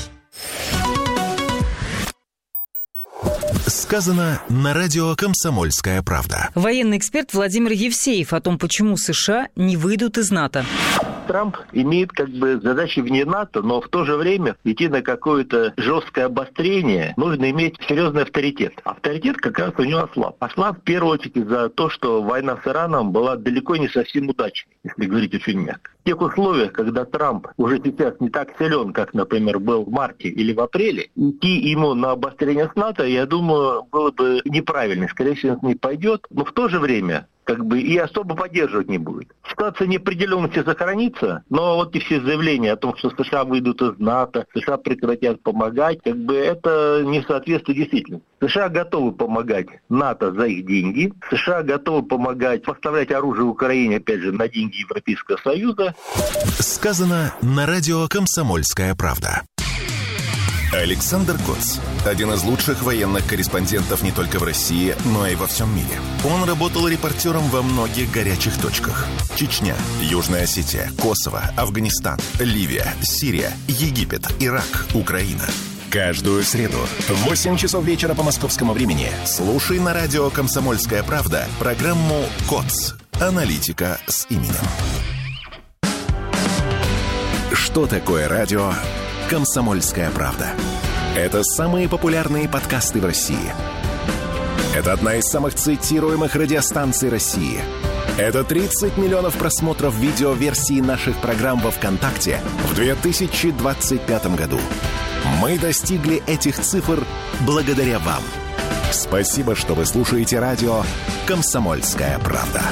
Сказано на радио «Комсомольская правда». Военный эксперт Владимир Евсеев о том, почему США не выйдут из НАТО. Трамп имеет как бы задачи вне НАТО, но в то же время идти на какое-то жесткое обострение нужно иметь серьезный авторитет. Авторитет как раз у него ослаб. Ослаб в первую очередь из-за того, что война с Ираном была далеко не совсем удачной, если говорить очень мягко. В тех условиях, когда Трамп уже сейчас не так силен, как, например, был в марте или в апреле, идти ему на обострение с НАТО, я думаю, было бы неправильно. Скорее всего, он не пойдет. Но в то же время как бы и особо поддерживать не будет. Ситуация неопределенности сохранится, но вот и все заявления о том, что США выйдут из НАТО, США прекратят помогать, как бы это не соответствует действительности. США готовы помогать НАТО за их деньги, США готовы помогать поставлять оружие Украине, опять же, на деньги Европейского Союза. Сказано на радио «Комсомольская правда». Александр Коц. Один из лучших военных корреспондентов не только в России, но и во всем мире. Он работал репортером во многих горячих точках. Чечня, Южная Осетия, Косово, Афганистан, Ливия, Сирия, Египет, Ирак, Украина. Каждую среду в восемь часов вечера по московскому времени слушай на радио «Комсомольская правда» программу «Коц. Аналитика с именем». Что такое радио «Комсомольская правда». Это самые популярные подкасты в России. Это одна из самых цитируемых радиостанций России. Это тридцать миллионов просмотров видеоверсии наших программ во ВКонтакте в две тысячи двадцать пятом году. Мы достигли этих цифр благодаря вам. Спасибо, что вы слушаете радио «Комсомольская правда».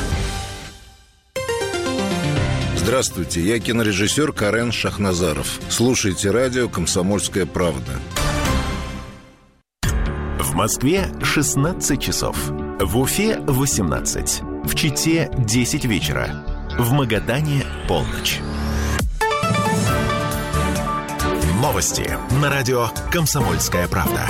Здравствуйте, я кинорежиссер Карен Шахназаров. Слушайте радио «Комсомольская правда». В Москве шестнадцать часов. В Уфе восемнадцать. В Чите десять вечера. В Магадане полночь. Новости на радио «Комсомольская правда».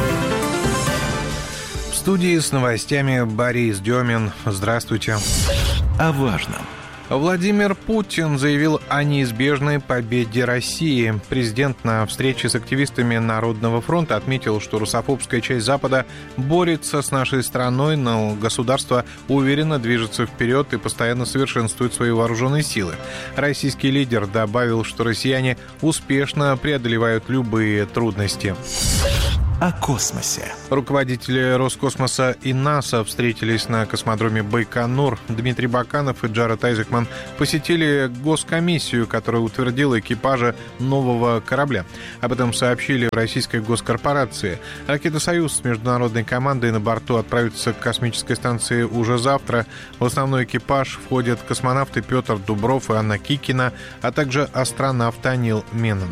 В студии с новостями Борис Демин. Здравствуйте. О важном. Владимир Путин заявил о неизбежной победе России. Президент на встрече с активистами Народного фронта отметил, что русофобская часть Запада борется с нашей страной, но государство уверенно движется вперед и постоянно совершенствует свои вооруженные силы. Российский лидер добавил, что россияне успешно преодолевают любые трудности. О космосе. Руководители Роскосмоса и НАСА встретились на космодроме Байконур. Дмитрий Баканов и Джаред Айзекман посетили госкомиссию, которая утвердила экипажа нового корабля. Об этом сообщили в российской госкорпорации. Ракета «Союз» с международной командой на борту отправится к космической станции уже завтра. В основной экипаж входят космонавты Петр Дубров и Анна Кикина, а также астронавт Анил Меннон.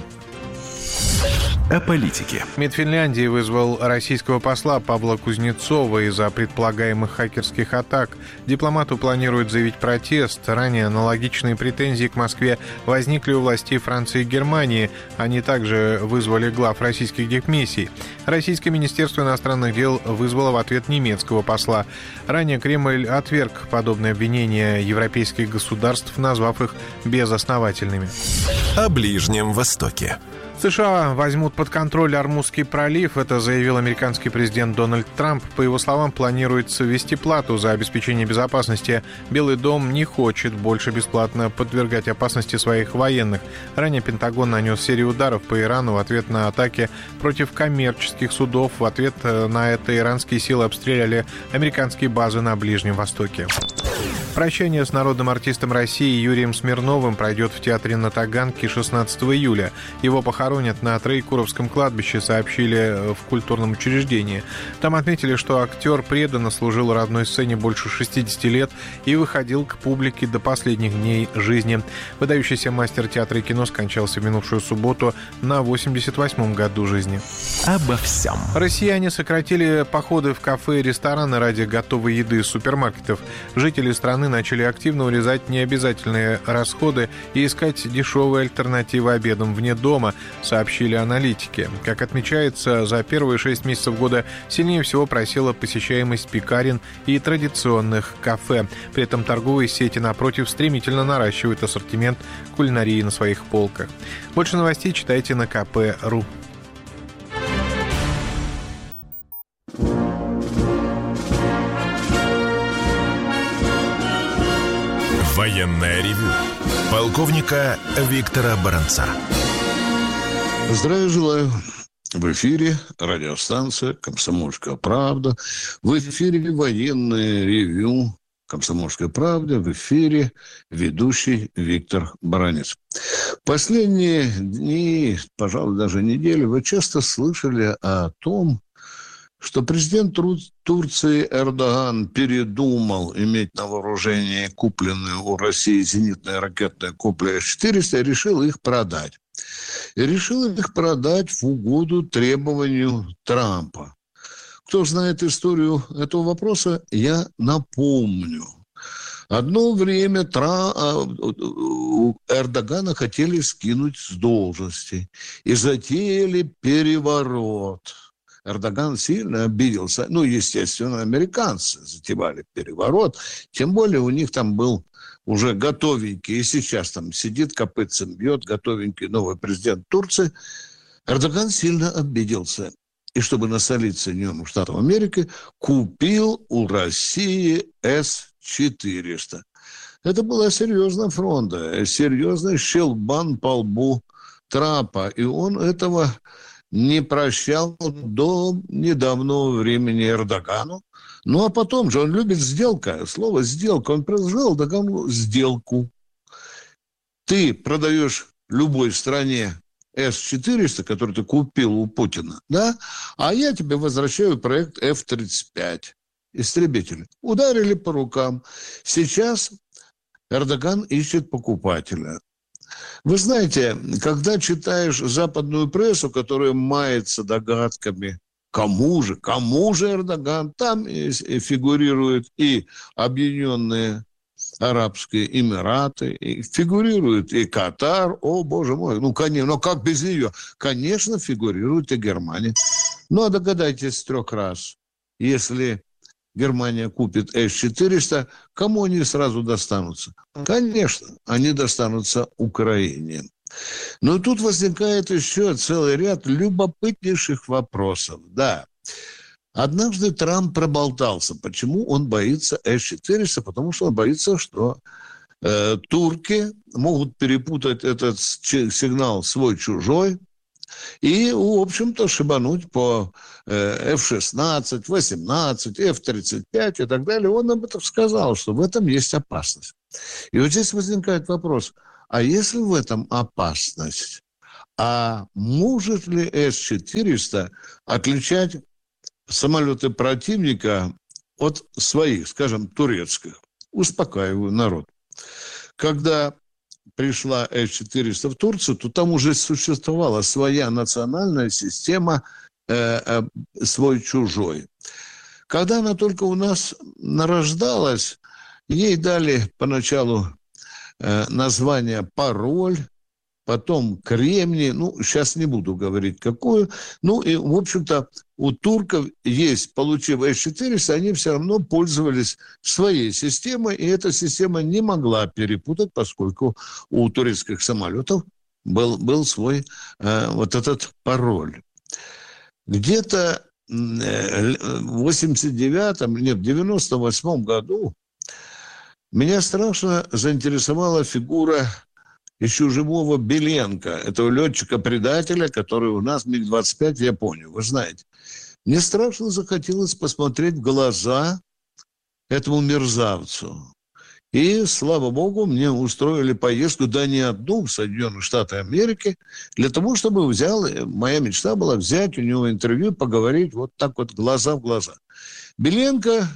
О политике. МИД Финляндии вызвал российского посла Павла Кузнецова из-за предполагаемых хакерских атак. Дипломату планируют заявить протест. Ранее аналогичные претензии к Москве возникли у властей Франции и Германии. Они также вызвали глав российских дипмиссий. Российское министерство иностранных дел вызвало в ответ немецкого посла. Ранее Кремль отверг подобные обвинения европейских государств, назвав их безосновательными. О Ближнем Востоке. США возьмут под контроль Ормузский пролив, это заявил американский президент Дональд Трамп. По его словам, планируется ввести плату за обеспечение безопасности. Белый дом не хочет больше бесплатно подвергать опасности своих военных. Ранее Пентагон нанес серию ударов по Ирану в ответ на атаки против коммерческих судов. В ответ на это иранские силы обстреляли американские базы на Ближнем Востоке. Прощание с народным артистом России Юрием Смирновым пройдет в театре на Таганке шестнадцатого июля. Его похоронят на Троекуровском кладбище, сообщили в культурном учреждении. Там отметили, что актер преданно служил родной сцене больше шестидесяти лет и выходил к публике до последних дней жизни. Выдающийся мастер театра и кино скончался в минувшую субботу на восемьдесят восьмом году жизни. Обо всем. Россияне сократили походы в кафе и рестораны ради готовой еды из супермаркетов. Жители страны начали активно урезать необязательные расходы и искать дешевые альтернативы обедам вне дома, сообщили аналитики. Как отмечается, за первые шесть месяцев года сильнее всего просела посещаемость пекарен и традиционных кафе. При этом торговые сети, напротив, стремительно наращивают ассортимент кулинарии на своих полках. Больше новостей читайте на ка пэ точка ру. Военное ревю полковника Виктора Баранца. Здравия желаю. В эфире радиостанция «Комсомольская правда». В эфире военное ревю «Комсомольская правда». В эфире ведущий Виктор Баранец. Последние дни, пожалуй, даже недели, вы часто слышали о том, что президент Турции Эрдоган передумал иметь на вооружении купленные у России зенитные ракетные комплексы эс четыреста и решил их продать. И решил их продать в угоду требованию Трампа. Кто знает историю этого вопроса, я напомню. Одно время Тра... Эрдогана хотели скинуть с должности и затеяли переворот. Эрдоган сильно обиделся. Ну, естественно, американцы затевали переворот. Тем более у них там был уже готовенький, и сейчас там сидит, копытцем бьет, готовенький новый президент Турции. Эрдоган сильно обиделся. И чтобы насолить Соединенным Штатам Америки, купил у России эс четыреста. Это была серьезная фронта, серьезный щелбан по лбу Трампа, и он этого не прощал до недавнего времени Эрдогану. Ну, а потом же он любит сделка. Слово «сделка». Он предложил Эрдогану сделку. Ты продаешь любой стране эс четыреста, который ты купил у Путина, да, а я тебе возвращаю проект эф тридцать пять. Истребители. Ударили по рукам. Сейчас Эрдоган ищет покупателя. Вы знаете, когда читаешь западную прессу, которая мается догадками, кому же, кому же Эрдоган, там фигурируют и Объединенные Арабские Эмираты, и фигурирует и Катар, о, боже мой, ну, конечно, но как без нее? Конечно, фигурирует и Германия. Ну, а догадайтесь трех раз, если Германия купит эс четыреста, кому они сразу достанутся? Конечно, они достанутся Украине. Но тут возникает еще целый ряд любопытнейших вопросов. Да, однажды Трамп проболтался. Почему он боится эс четыреста? Потому что он боится, что э, турки могут перепутать этот сигнал свой-чужой и, в общем-то, шибануть по э, эф шестнадцать, восемнадцать, эф тридцать пять и так далее. Он об этом сказал, что в этом есть опасность. И вот здесь возникает вопрос, а если в этом опасность, а может ли эс четыреста отличать самолеты противника от своих, скажем, турецких? Успокаиваю народ. Когда пришла эс четыреста в Турцию, то там уже существовала своя национальная система э, э, свой-чужой. Когда она только у нас нарождалась, ей дали поначалу э, название «Пароль», потом «Кремний», ну, сейчас не буду говорить, какую. Ну, и, в общем-то, у турков есть, получив эс четыреста, они все равно пользовались своей системой, и эта система не могла перепутать, поскольку у турецких самолетов был, был свой э, вот этот пароль. Где-то в восемьдесят девятом, нет, в девяносто восьмом году меня страшно заинтересовала фигура еще живого Беленко, этого летчика-предателя, который у нас миг двадцать пять в Японию, вы знаете. Мне страшно захотелось посмотреть в глаза этому мерзавцу. И, слава богу, мне устроили поездку, да не одну, в Соединенные Штаты Америки, для того, чтобы взял, моя мечта была взять у него интервью, поговорить вот так вот глаза в глаза. Беленко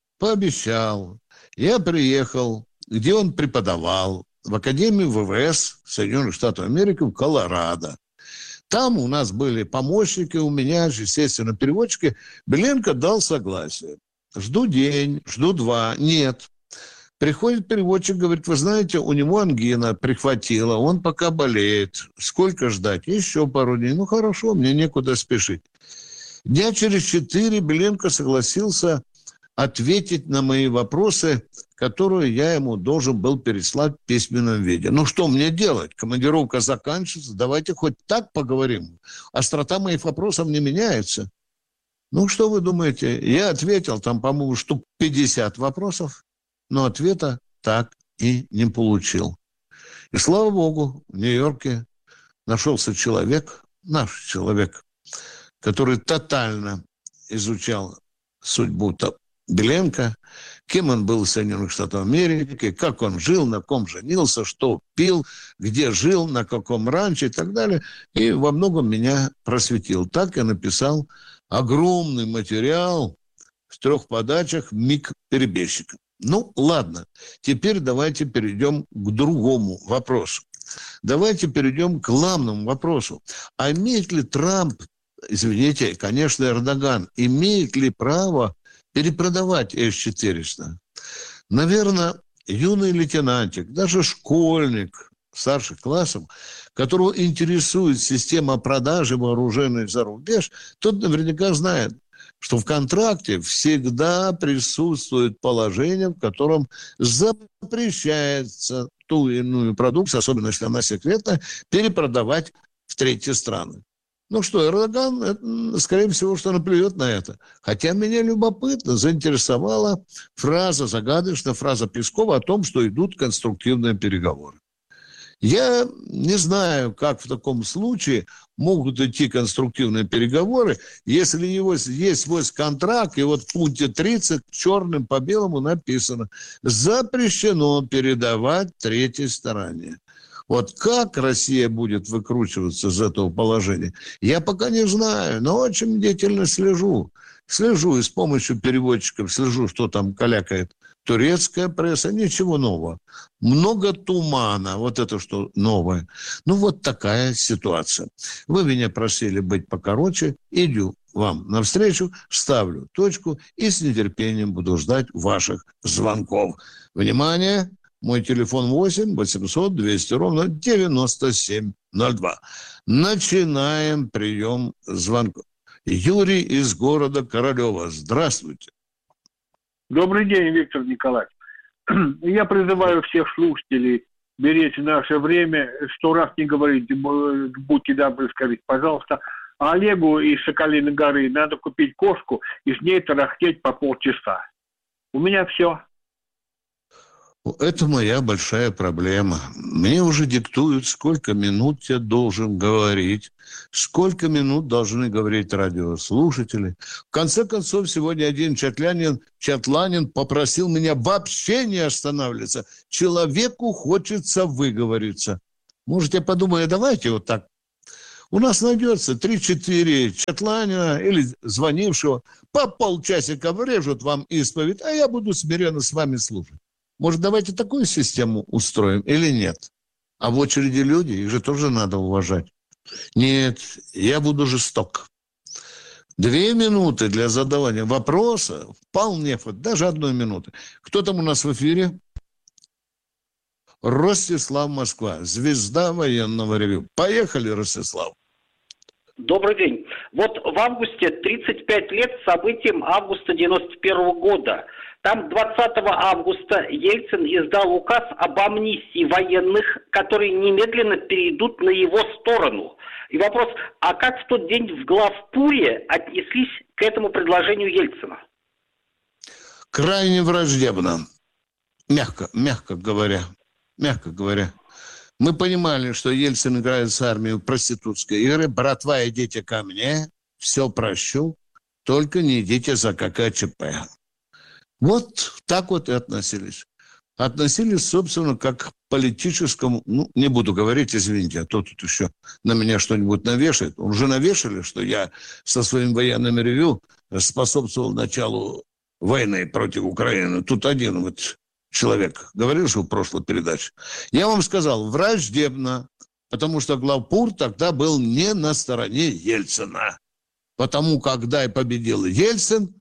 пообещал. Я приехал, где он преподавал, в Академии вэ вэ эс Соединенных Штатов Америки в Колорадо. Там у нас были помощники, у меня же, естественно, переводчики. Беленко дал согласие. Жду день, жду два. Нет. Приходит переводчик, говорит, вы знаете, у него ангина прихватила, он пока болеет. Сколько ждать? Еще пару дней. Ну, хорошо, мне некуда спешить. Дня через четыре Беленко согласился ответить на мои вопросы, которые я ему должен был переслать в письменном виде. Ну, что мне делать? Командировка заканчивается, давайте хоть так поговорим. Острота моих вопросов не меняется. Ну, что вы думаете? Я ответил, там, по-моему, штук пятьдесят вопросов, но ответа так и не получил. И, слава богу, в Нью-Йорке нашелся человек, наш человек, который тотально изучал судьбу Беленко, кем он был в Соединенных Штатах Америки, как он жил, на ком женился, что пил, где жил, на каком ранчо и так далее. И во многом меня просветил. Так я написал огромный материал в трех подачах «Миг перебежчика». Ну, ладно, теперь давайте перейдем к другому вопросу. Давайте перейдем к главному вопросу. А имеет ли Трамп, извините, конечно, Эрдоган, имеет ли право перепродавать эс четыреста? Наверное, юный лейтенантик, даже школьник старших классов, которого интересует система продажи вооружений за рубеж, тот наверняка знает, что в контракте всегда присутствует положение, в котором запрещается ту или иную продукцию, особенно если она секретная, перепродавать в третьи страны. Ну что, Эрдоган, скорее всего, что наплюет на это. Хотя меня любопытно заинтересовала фраза, загадочная фраза Пескова о том, что идут конструктивные переговоры. Я не знаю, как в таком случае могут идти конструктивные переговоры, если его, есть свой контракт, и вот в пункте тридцать черным по белому написано: запрещено передавать третьей стороне. Вот как Россия будет выкручиваться из этого положения, я пока не знаю, но очень бдительно слежу. Слежу и с помощью переводчиков, слежу, что там калякает турецкая пресса, ничего нового. Много тумана, вот это что новое. Ну, вот такая ситуация. Вы меня просили быть покороче, иду вам навстречу, ставлю точку и с нетерпением буду ждать ваших звонков. Внимание! Мой телефон восемь восемьсот двести ровно девяносто семь ноль два. Начинаем прием звонков. Юрий из города Королева. Здравствуйте. Добрый день, Виктор Николаевич. Я призываю всех слушателей беречь наше время, сто раз не говорить, будьте добры, скажите, пожалуйста, а Олегу из Соколиной горы надо купить кошку и с ней тарахтеть по полчаса. У меня все. Это моя большая проблема. Мне уже диктуют, сколько минут я должен говорить, сколько минут должны говорить радиослушатели. В конце концов, сегодня один чатлянин, чатланин попросил меня вообще не останавливаться. Человеку хочется выговориться. Может, я подумаю, давайте вот так. У нас найдется три-четыре чатланина или звонившего, по полчасика врежут вам исповедь, а я буду смиренно с вами слушать. Может, давайте такую систему устроим или нет? А в очереди люди, их же тоже надо уважать. Нет, я буду жесток. Две минуты для задавания вопроса вполне, даже одной минуты. Кто там у нас в эфире? Ростислав, Москва, звезда военного ревю. Поехали, Ростислав. Добрый день. Вот в августе тридцать пять лет событиям августа девяносто первого года. Там двадцатого августа Ельцин издал указ об амнистии военных, которые немедленно перейдут на его сторону. И вопрос, а как в тот день в главпуре отнеслись к этому предложению Ельцина? Крайне враждебно. Мягко, мягко говоря. Мягко говоря. Мы понимали, что Ельцин играет с армией в проститутской игры. Братва, идите ко мне, все прощу, только не идите за ККЧП. Вот так вот и относились. Относились, собственно, как к политическому... Ну, не буду говорить, извините, а то тут еще на меня что-нибудь навешает. Уже навешали, что я со своим военным ревью способствовал началу войны против Украины. Тут один вот человек говорил, что в прошлой передаче. Я вам сказал, враждебно, потому что главпур тогда был не на стороне Ельцина. Потому когда и победил Ельцин,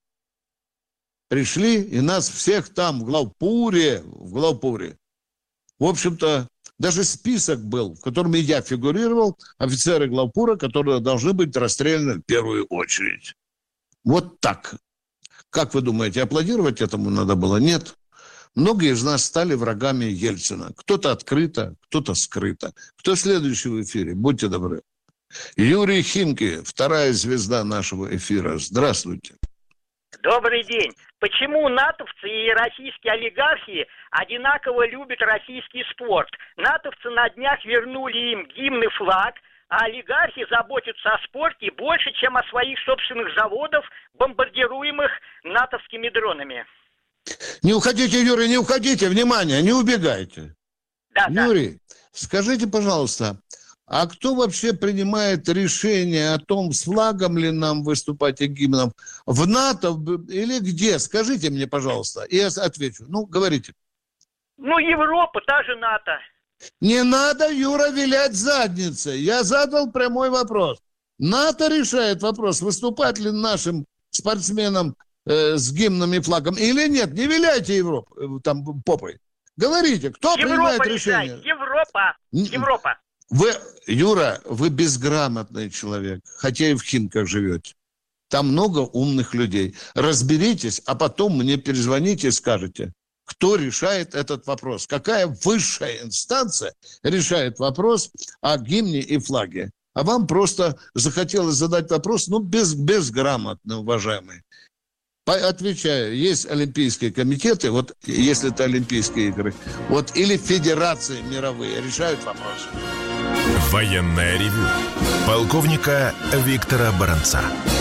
пришли, и нас всех там в главпуре, в главпуре. В общем-то, даже список был, в котором и я фигурировал, офицеры главпура, которые должны быть расстреляны в первую очередь. Вот так. Как вы думаете, аплодировать этому надо было? Нет. Многие из нас стали врагами Ельцина. Кто-то открыто, кто-то скрыто. Кто следующий в эфире? Будьте добры. Юрий Химки, вторая звезда нашего эфира. Здравствуйте. Добрый день. Почему натовцы и российские олигархи одинаково любят российский спорт? Натовцы на днях вернули им гимн и флаг, а олигархи заботятся о спорте больше, чем о своих собственных заводах, бомбардируемых натовскими дронами. Не уходите, Юрий, не уходите, внимание, не убегайте. Да, Юрий, да. Скажите, пожалуйста, а кто вообще принимает решение о том, с флагом ли нам выступать и гимном? В НАТО или где? Скажите мне, пожалуйста, и я отвечу. Ну, говорите. Ну, Европа, та же НАТО. Не надо, Юра, вилять задницей. Я задал прямой вопрос. НАТО решает вопрос, выступать ли нашим спортсменам э, с гимном и флагом или нет. Не виляйте Европу, э, там, попой. Говорите, кто Европа принимает решает. решение? Европа. Европа. Вы, Юра, вы безграмотный человек, хотя и в Химках живете. Там много умных людей. Разберитесь, а потом мне перезвоните и скажете, кто решает этот вопрос. Какая высшая инстанция решает вопрос о гимне и флаге. А вам просто захотелось задать вопрос, ну, без, безграмотно, уважаемый. Отвечаю, есть олимпийские комитеты, вот если это Олимпийские игры, вот или федерации мировые решают вопросы. Военное ревю полковника Виктора Баранца.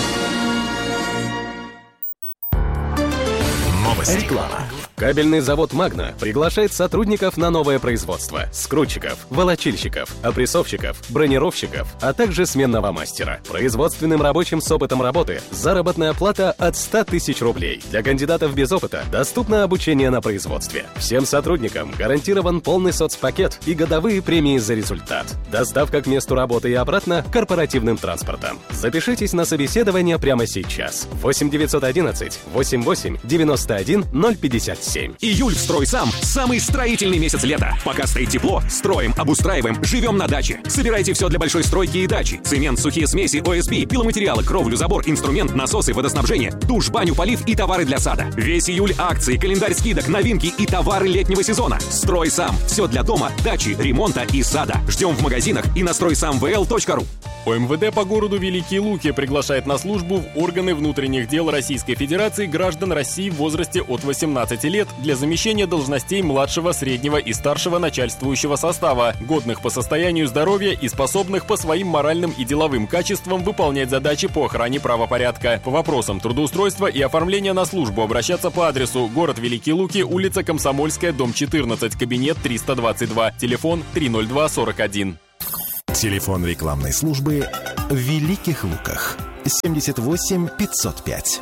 Новости. Реклама. Кабельный завод «Магна» приглашает сотрудников на новое производство. Скрутчиков, волочильщиков, опрессовщиков, бронировщиков, а также сменного мастера. Производственным рабочим с опытом работы заработная плата от ста тысяч рублей. Для кандидатов без опыта доступно обучение на производстве. Всем сотрудникам гарантирован полный соцпакет и годовые премии за результат. Доставка к месту работы и обратно корпоративным транспортом. Запишитесь на собеседование прямо сейчас. восемь девятьсот одиннадцать восемьдесят восемь девяносто один ноль пятьдесят семь. Июль в «Стройсам» – самый строительный месяц лета. Пока стоит тепло, строим, обустраиваем, живем на даче. Собирайте все для большой стройки и дачи. Цемент, сухие смеси, о эс пи, пиломатериалы, кровлю, забор, инструмент, насосы, водоснабжение, душ, баню, полив и товары для сада. Весь июль акции, календарь скидок, новинки и товары летнего сезона. «Стройсам» – все для дома, дачи, ремонта и сада. Ждем в магазинах и на стройсам вэ эл точка ру. О эм вэ дэ по городу Великие Луки приглашает на службу в органы внутренних дел Российской Федерации граждан России в возрасте от восемнадцати лет для замещения должностей младшего, среднего и старшего начальствующего состава, годных по состоянию здоровья и способных по своим моральным и деловым качествам выполнять задачи по охране правопорядка. По вопросам трудоустройства и оформления на службу обращаться по адресу: город Великие Луки, улица Комсомольская, дом четырнадцать, кабинет триста двадцать два, телефон три ноль два сорок один. Телефон рекламной службы в Великих Луках семьдесят восемь пятьсот пять.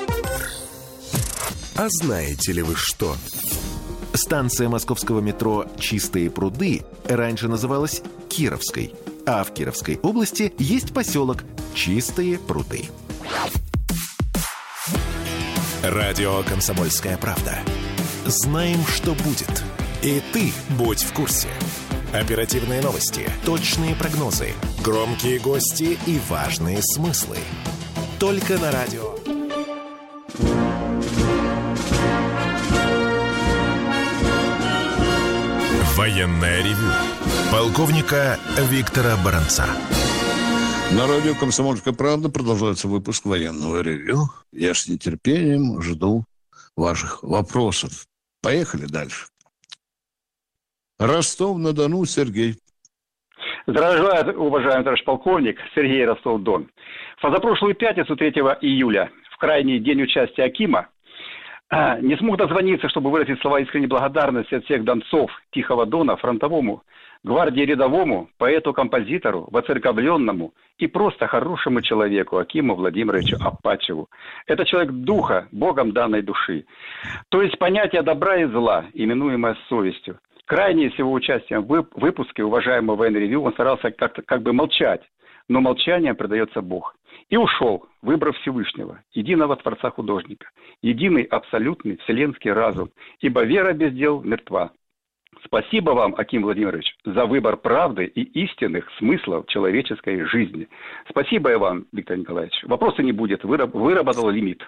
А знаете ли вы что? Станция московского метро «Чистые пруды» раньше называлась Кировской, а в Кировской области есть поселок Чистые пруды. Радио «Комсомольская правда». Знаем, что будет. И ты будь в курсе. Оперативные новости, точные прогнозы, громкие гости и важные смыслы. Только на радио. Военное ревю полковника Виктора Баранца. На радио «Комсомольская правда» продолжается выпуск военного ревью. Я с нетерпением жду ваших вопросов. Поехали дальше. Ростов-на-Дону, Сергей. Здравствуйте, уважаемый товарищ полковник. Сергей, Ростов-Дон. В позапрошлую пятницу, третьего июля, в крайний день участия Акима, не смог дозвониться, чтобы выразить слова искренней благодарности от всех донцов Тихого Дона фронтовому, гвардии рядовому, поэту-композитору, воцерковленному и просто хорошему человеку Акиму Владимировичу Апачеву. Это человек духа, Богом данной души. То есть понятие добра и зла, именуемое совестью. Крайне с его участием в выпуске уважаемого военного ревью он старался как-то как бы молчать, но молчанием предается Бог. И ушел, выбрав Всевышнего, единого Творца художника, единый абсолютный вселенский разум, ибо вера без дел мертва. Спасибо вам, Аким Владимирович, за выбор правды и истинных смыслов человеческой жизни. Спасибо и вам, Виктор Николаевич. Вопроса не будет, выработал лимит.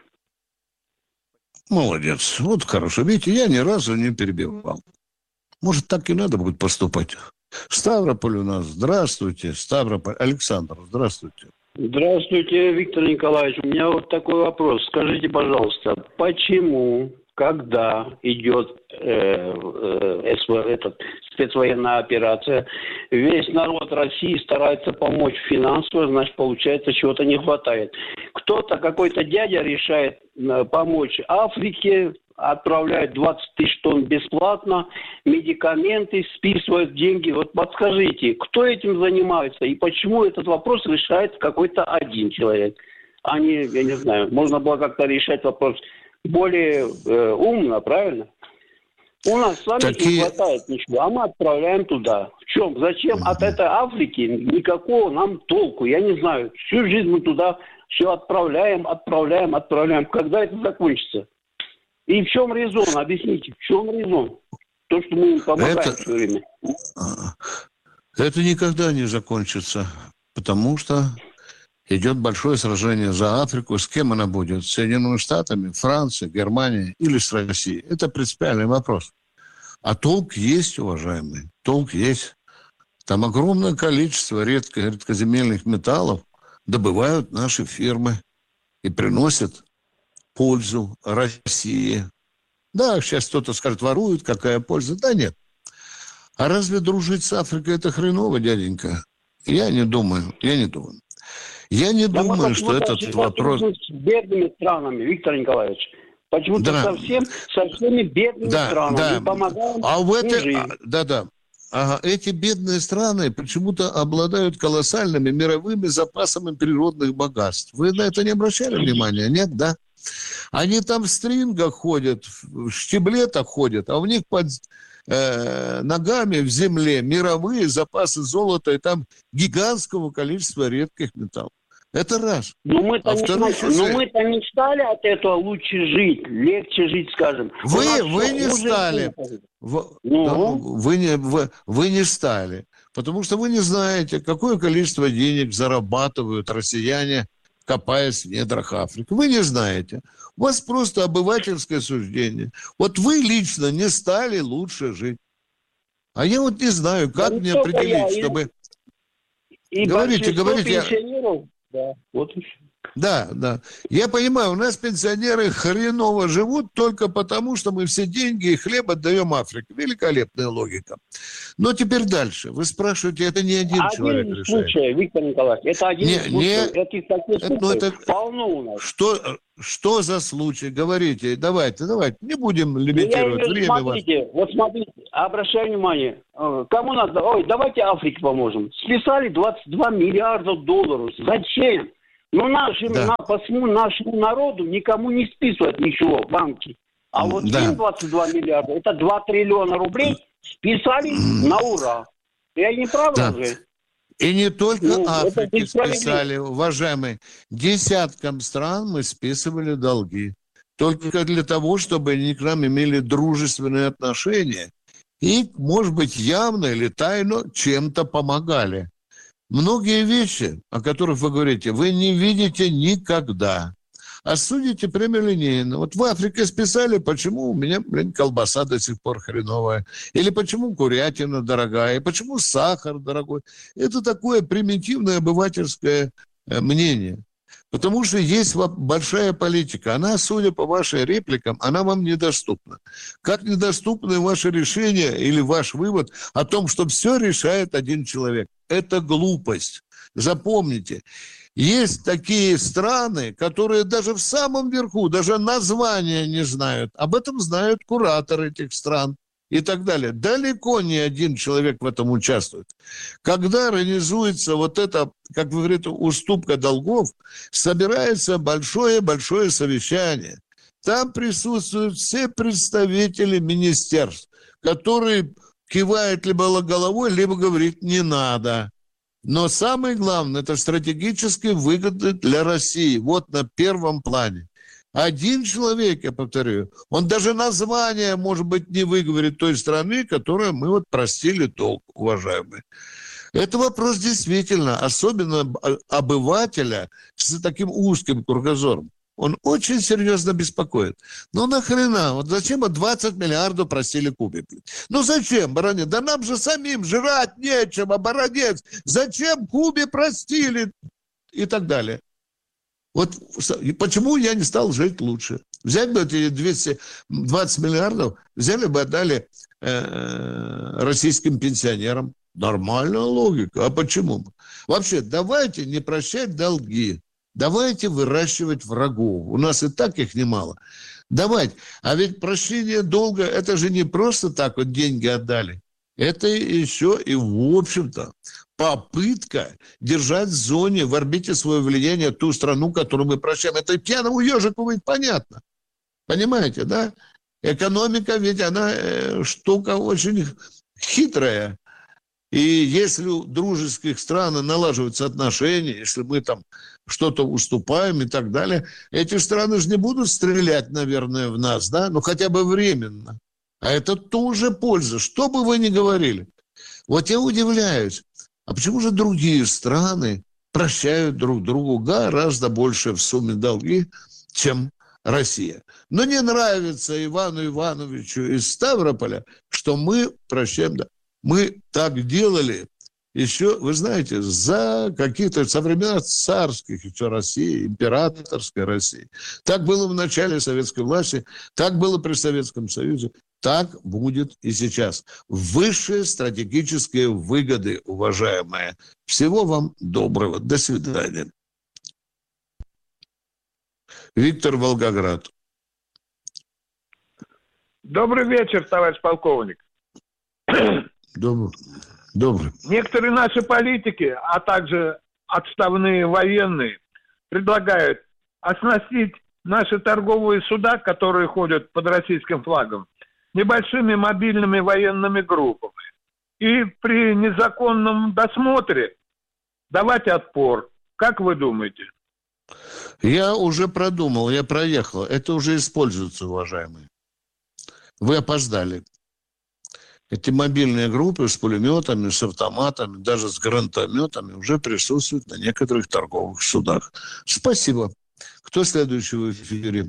Молодец, вот хорошо. Видите, я ни разу не перебивал. Может, так и надо будет поступать. Ставрополь у нас. Здравствуйте, Ставрополь. Александр, здравствуйте. Здравствуйте, Виктор Николаевич. У меня вот такой вопрос. Скажите, пожалуйста, почему, когда идет э, э, этот, спецвоенная операция, весь народ России старается помочь финансово, значит, получается, чего-то не хватает. Кто-то, какой-то дядя решает э, помочь Африке, отправляют двадцать тысяч тонн бесплатно, медикаменты, списывают деньги. Вот подскажите, кто этим занимается и почему этот вопрос решает какой-то один человек, а не, я не знаю, можно было как-то решать вопрос более э, умно, правильно? У нас с вами Такие... не хватает ничего, а мы отправляем туда. В чем? Зачем от этой Африки никакого нам толку? Я не знаю. Всю жизнь мы туда все отправляем, отправляем, отправляем. Когда это закончится? И в чем резон? Объясните, в чем резон? То, что мы им помогаем это... все время. Это никогда не закончится, потому что идет большое сражение за Африку. С кем она будет? С Соединенными Штатами, Францией, Германией или с Россией? Это принципиальный вопрос. А толк есть, уважаемые, толк есть. Там огромное количество редко, редкоземельных металлов добывают наши фирмы и приносят пользу России. Да, сейчас кто-то скажет, воруют, какая польза. Да нет. А разве дружить с Африкой это хреново, дяденька? Я не думаю, я не думаю. Я не да думаю, что этот вопрос... С бедными странами, Виктор Николаевич. Почему-то да. совсем со всеми бедными да, странами. Да. Помогаем а в это... Да, да. Ага, эти бедные страны почему-то обладают колоссальными мировыми запасами природных богатств. Вы на это не обращали внимания? Нет, да? Они там в стрингах ходят, в штиблетах ходят, а у них под э, ногами в земле мировые запасы золота и там гигантского количества редких металлов. Это раз. Но мы-то, а не, но мы-то не стали от этого лучше жить, легче жить, скажем. Вы, вы не стали. Вы, ну? вы, не, вы, вы не стали. Потому что вы не знаете, какое количество денег зарабатывают россияне, копаясь в недрах Африки. Вы не знаете. У вас просто обывательское суждение. Вот вы лично не стали лучше жить. А я вот не знаю, как да мне определить, я, чтобы... И, и говорите, говорите. Пенсионеров... Да, вот и все. Да, да. Я понимаю, у нас пенсионеры хреново живут только потому, что мы все деньги и хлеб отдаем Африке. Великолепная логика. Но теперь дальше. Вы спрашиваете, это не один, один человек решает. Один случай, Виктор Николаевич, это один не, случай. Не, Этих таких это, ну, это, полно у нас. Что, что за случай? Говорите, давайте, давайте. Не будем лимитировать ну, время. Смотрите, вас. Вот смотрите, обращаю внимание. Кому надо? Ой, давайте Африке поможем. Списали двадцать два миллиарда долларов. Зачем? Ну, нашим, да. на, посему нашему народу никому не списывают ничего в банке. А вот да. двадцать два миллиарда, это два триллиона рублей списали на ура. Я не прав да. же? И не только ну, Африке списали, уважаемые. Десяткам стран мы списывали долги. Только для того, чтобы они к нам имели дружественные отношения. И, может быть, явно или тайно чем-то помогали. Многие вещи, о которых вы говорите, вы не видите никогда. А судите прямолинейно. Вот в Африке списали, почему у меня, блин, колбаса до сих пор хреновая. Или почему курятина дорогая. И почему сахар дорогой. Это такое примитивное обывательское мнение. Потому что есть большая политика. Она, судя по вашим репликам, она вам недоступна. Как недоступны ваши решения или ваш вывод о том, что все решает один человек. Это глупость. Запомните, есть такие страны, которые даже в самом верху, даже названия не знают. Об этом знают кураторы этих стран и так далее. Далеко не один человек в этом участвует. Когда организуется вот это, как вы говорите, уступка долгов, собирается большое-большое совещание. Там присутствуют все представители министерств, которые кивают либо головой, либо говорит «не надо». Но самое главное, это стратегически выгодно для России. Вот на первом плане. Один человек, я повторю, он даже название, может быть, не выговорит той страны, которую мы вот простили долг, уважаемые. Это вопрос действительно, особенно обывателя с таким узким кругозором. Он очень серьезно беспокоит. Ну нахрена? Вот зачем мы двадцать миллиардов просили Кубе? Ну зачем, баронец? Да нам же самим жрать нечем, а баронец. Зачем Кубе простили? И так далее. Вот почему я не стал жить лучше? Взять бы эти двести двадцать миллиардов, взяли бы, отдали э, российским пенсионерам. Нормальная логика. А почему? Вообще, давайте не прощать долги. Давайте выращивать врагов. У нас и так их немало. Давайте. А ведь прощение долга, это же не просто так вот деньги отдали. Это еще и, в общем-то, попытка держать в зоне, в орбите свое влияние ту страну, которую мы прощаем. Это пьяному ежику ведь понятно. Понимаете, да? Экономика ведь она э, штука очень хитрая. И если у дружеских стран налаживаются отношения, если мы там что-то уступаем и так далее, эти страны же не будут стрелять, наверное, в нас, да? Ну, хотя бы временно. А это тоже польза, что бы вы ни говорили. Вот я удивляюсь, а почему же другие страны прощают друг другу гораздо больше в сумме долги, чем Россия? Но не нравится Ивану Ивановичу из Ставрополя, что мы прощаем. Да. Мы так делали еще, вы знаете, за каких-то со времен царских еще России, императорской России. Так было в начале советской власти, так было при Советском Союзе, так будет и сейчас. Высшие стратегические выгоды, уважаемые. Всего вам доброго. До свидания. Виктор, Волгоград. Добрый вечер, товарищ полковник. Добрый. Добрый. Некоторые наши политики, а также отставные военные, предлагают оснастить наши торговые суда, которые ходят под российским флагом, небольшими мобильными военными группами. И при незаконном досмотре давать отпор. Как вы думаете? Я уже продумал, я проехал. Это уже используется, уважаемые. Вы опоздали. Эти мобильные группы с пулеметами, с автоматами, даже с гранатометами уже присутствуют на некоторых торговых судах. Спасибо. Кто следующий в эфире?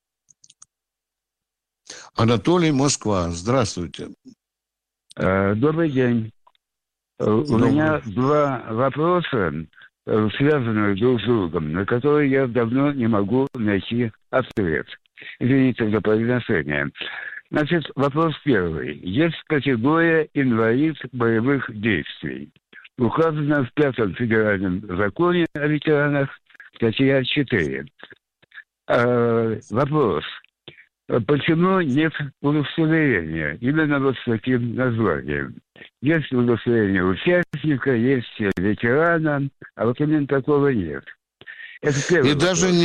Анатолий, Москва. Здравствуйте. Добрый день. Добрый. У меня два вопроса, связанных друг с другом, на которые я давно не могу найти ответ. Извините за произношение. Значит, вопрос первый. Есть категория инвалид боевых действий. Указано в пятом федеральном законе о ветеранах, статья четыре. А, вопрос. Почему нет удостоверения именно вот с таким названием? Есть удостоверение участника, есть ветерана, а вот именно такого нет. Это первый И вопрос. даже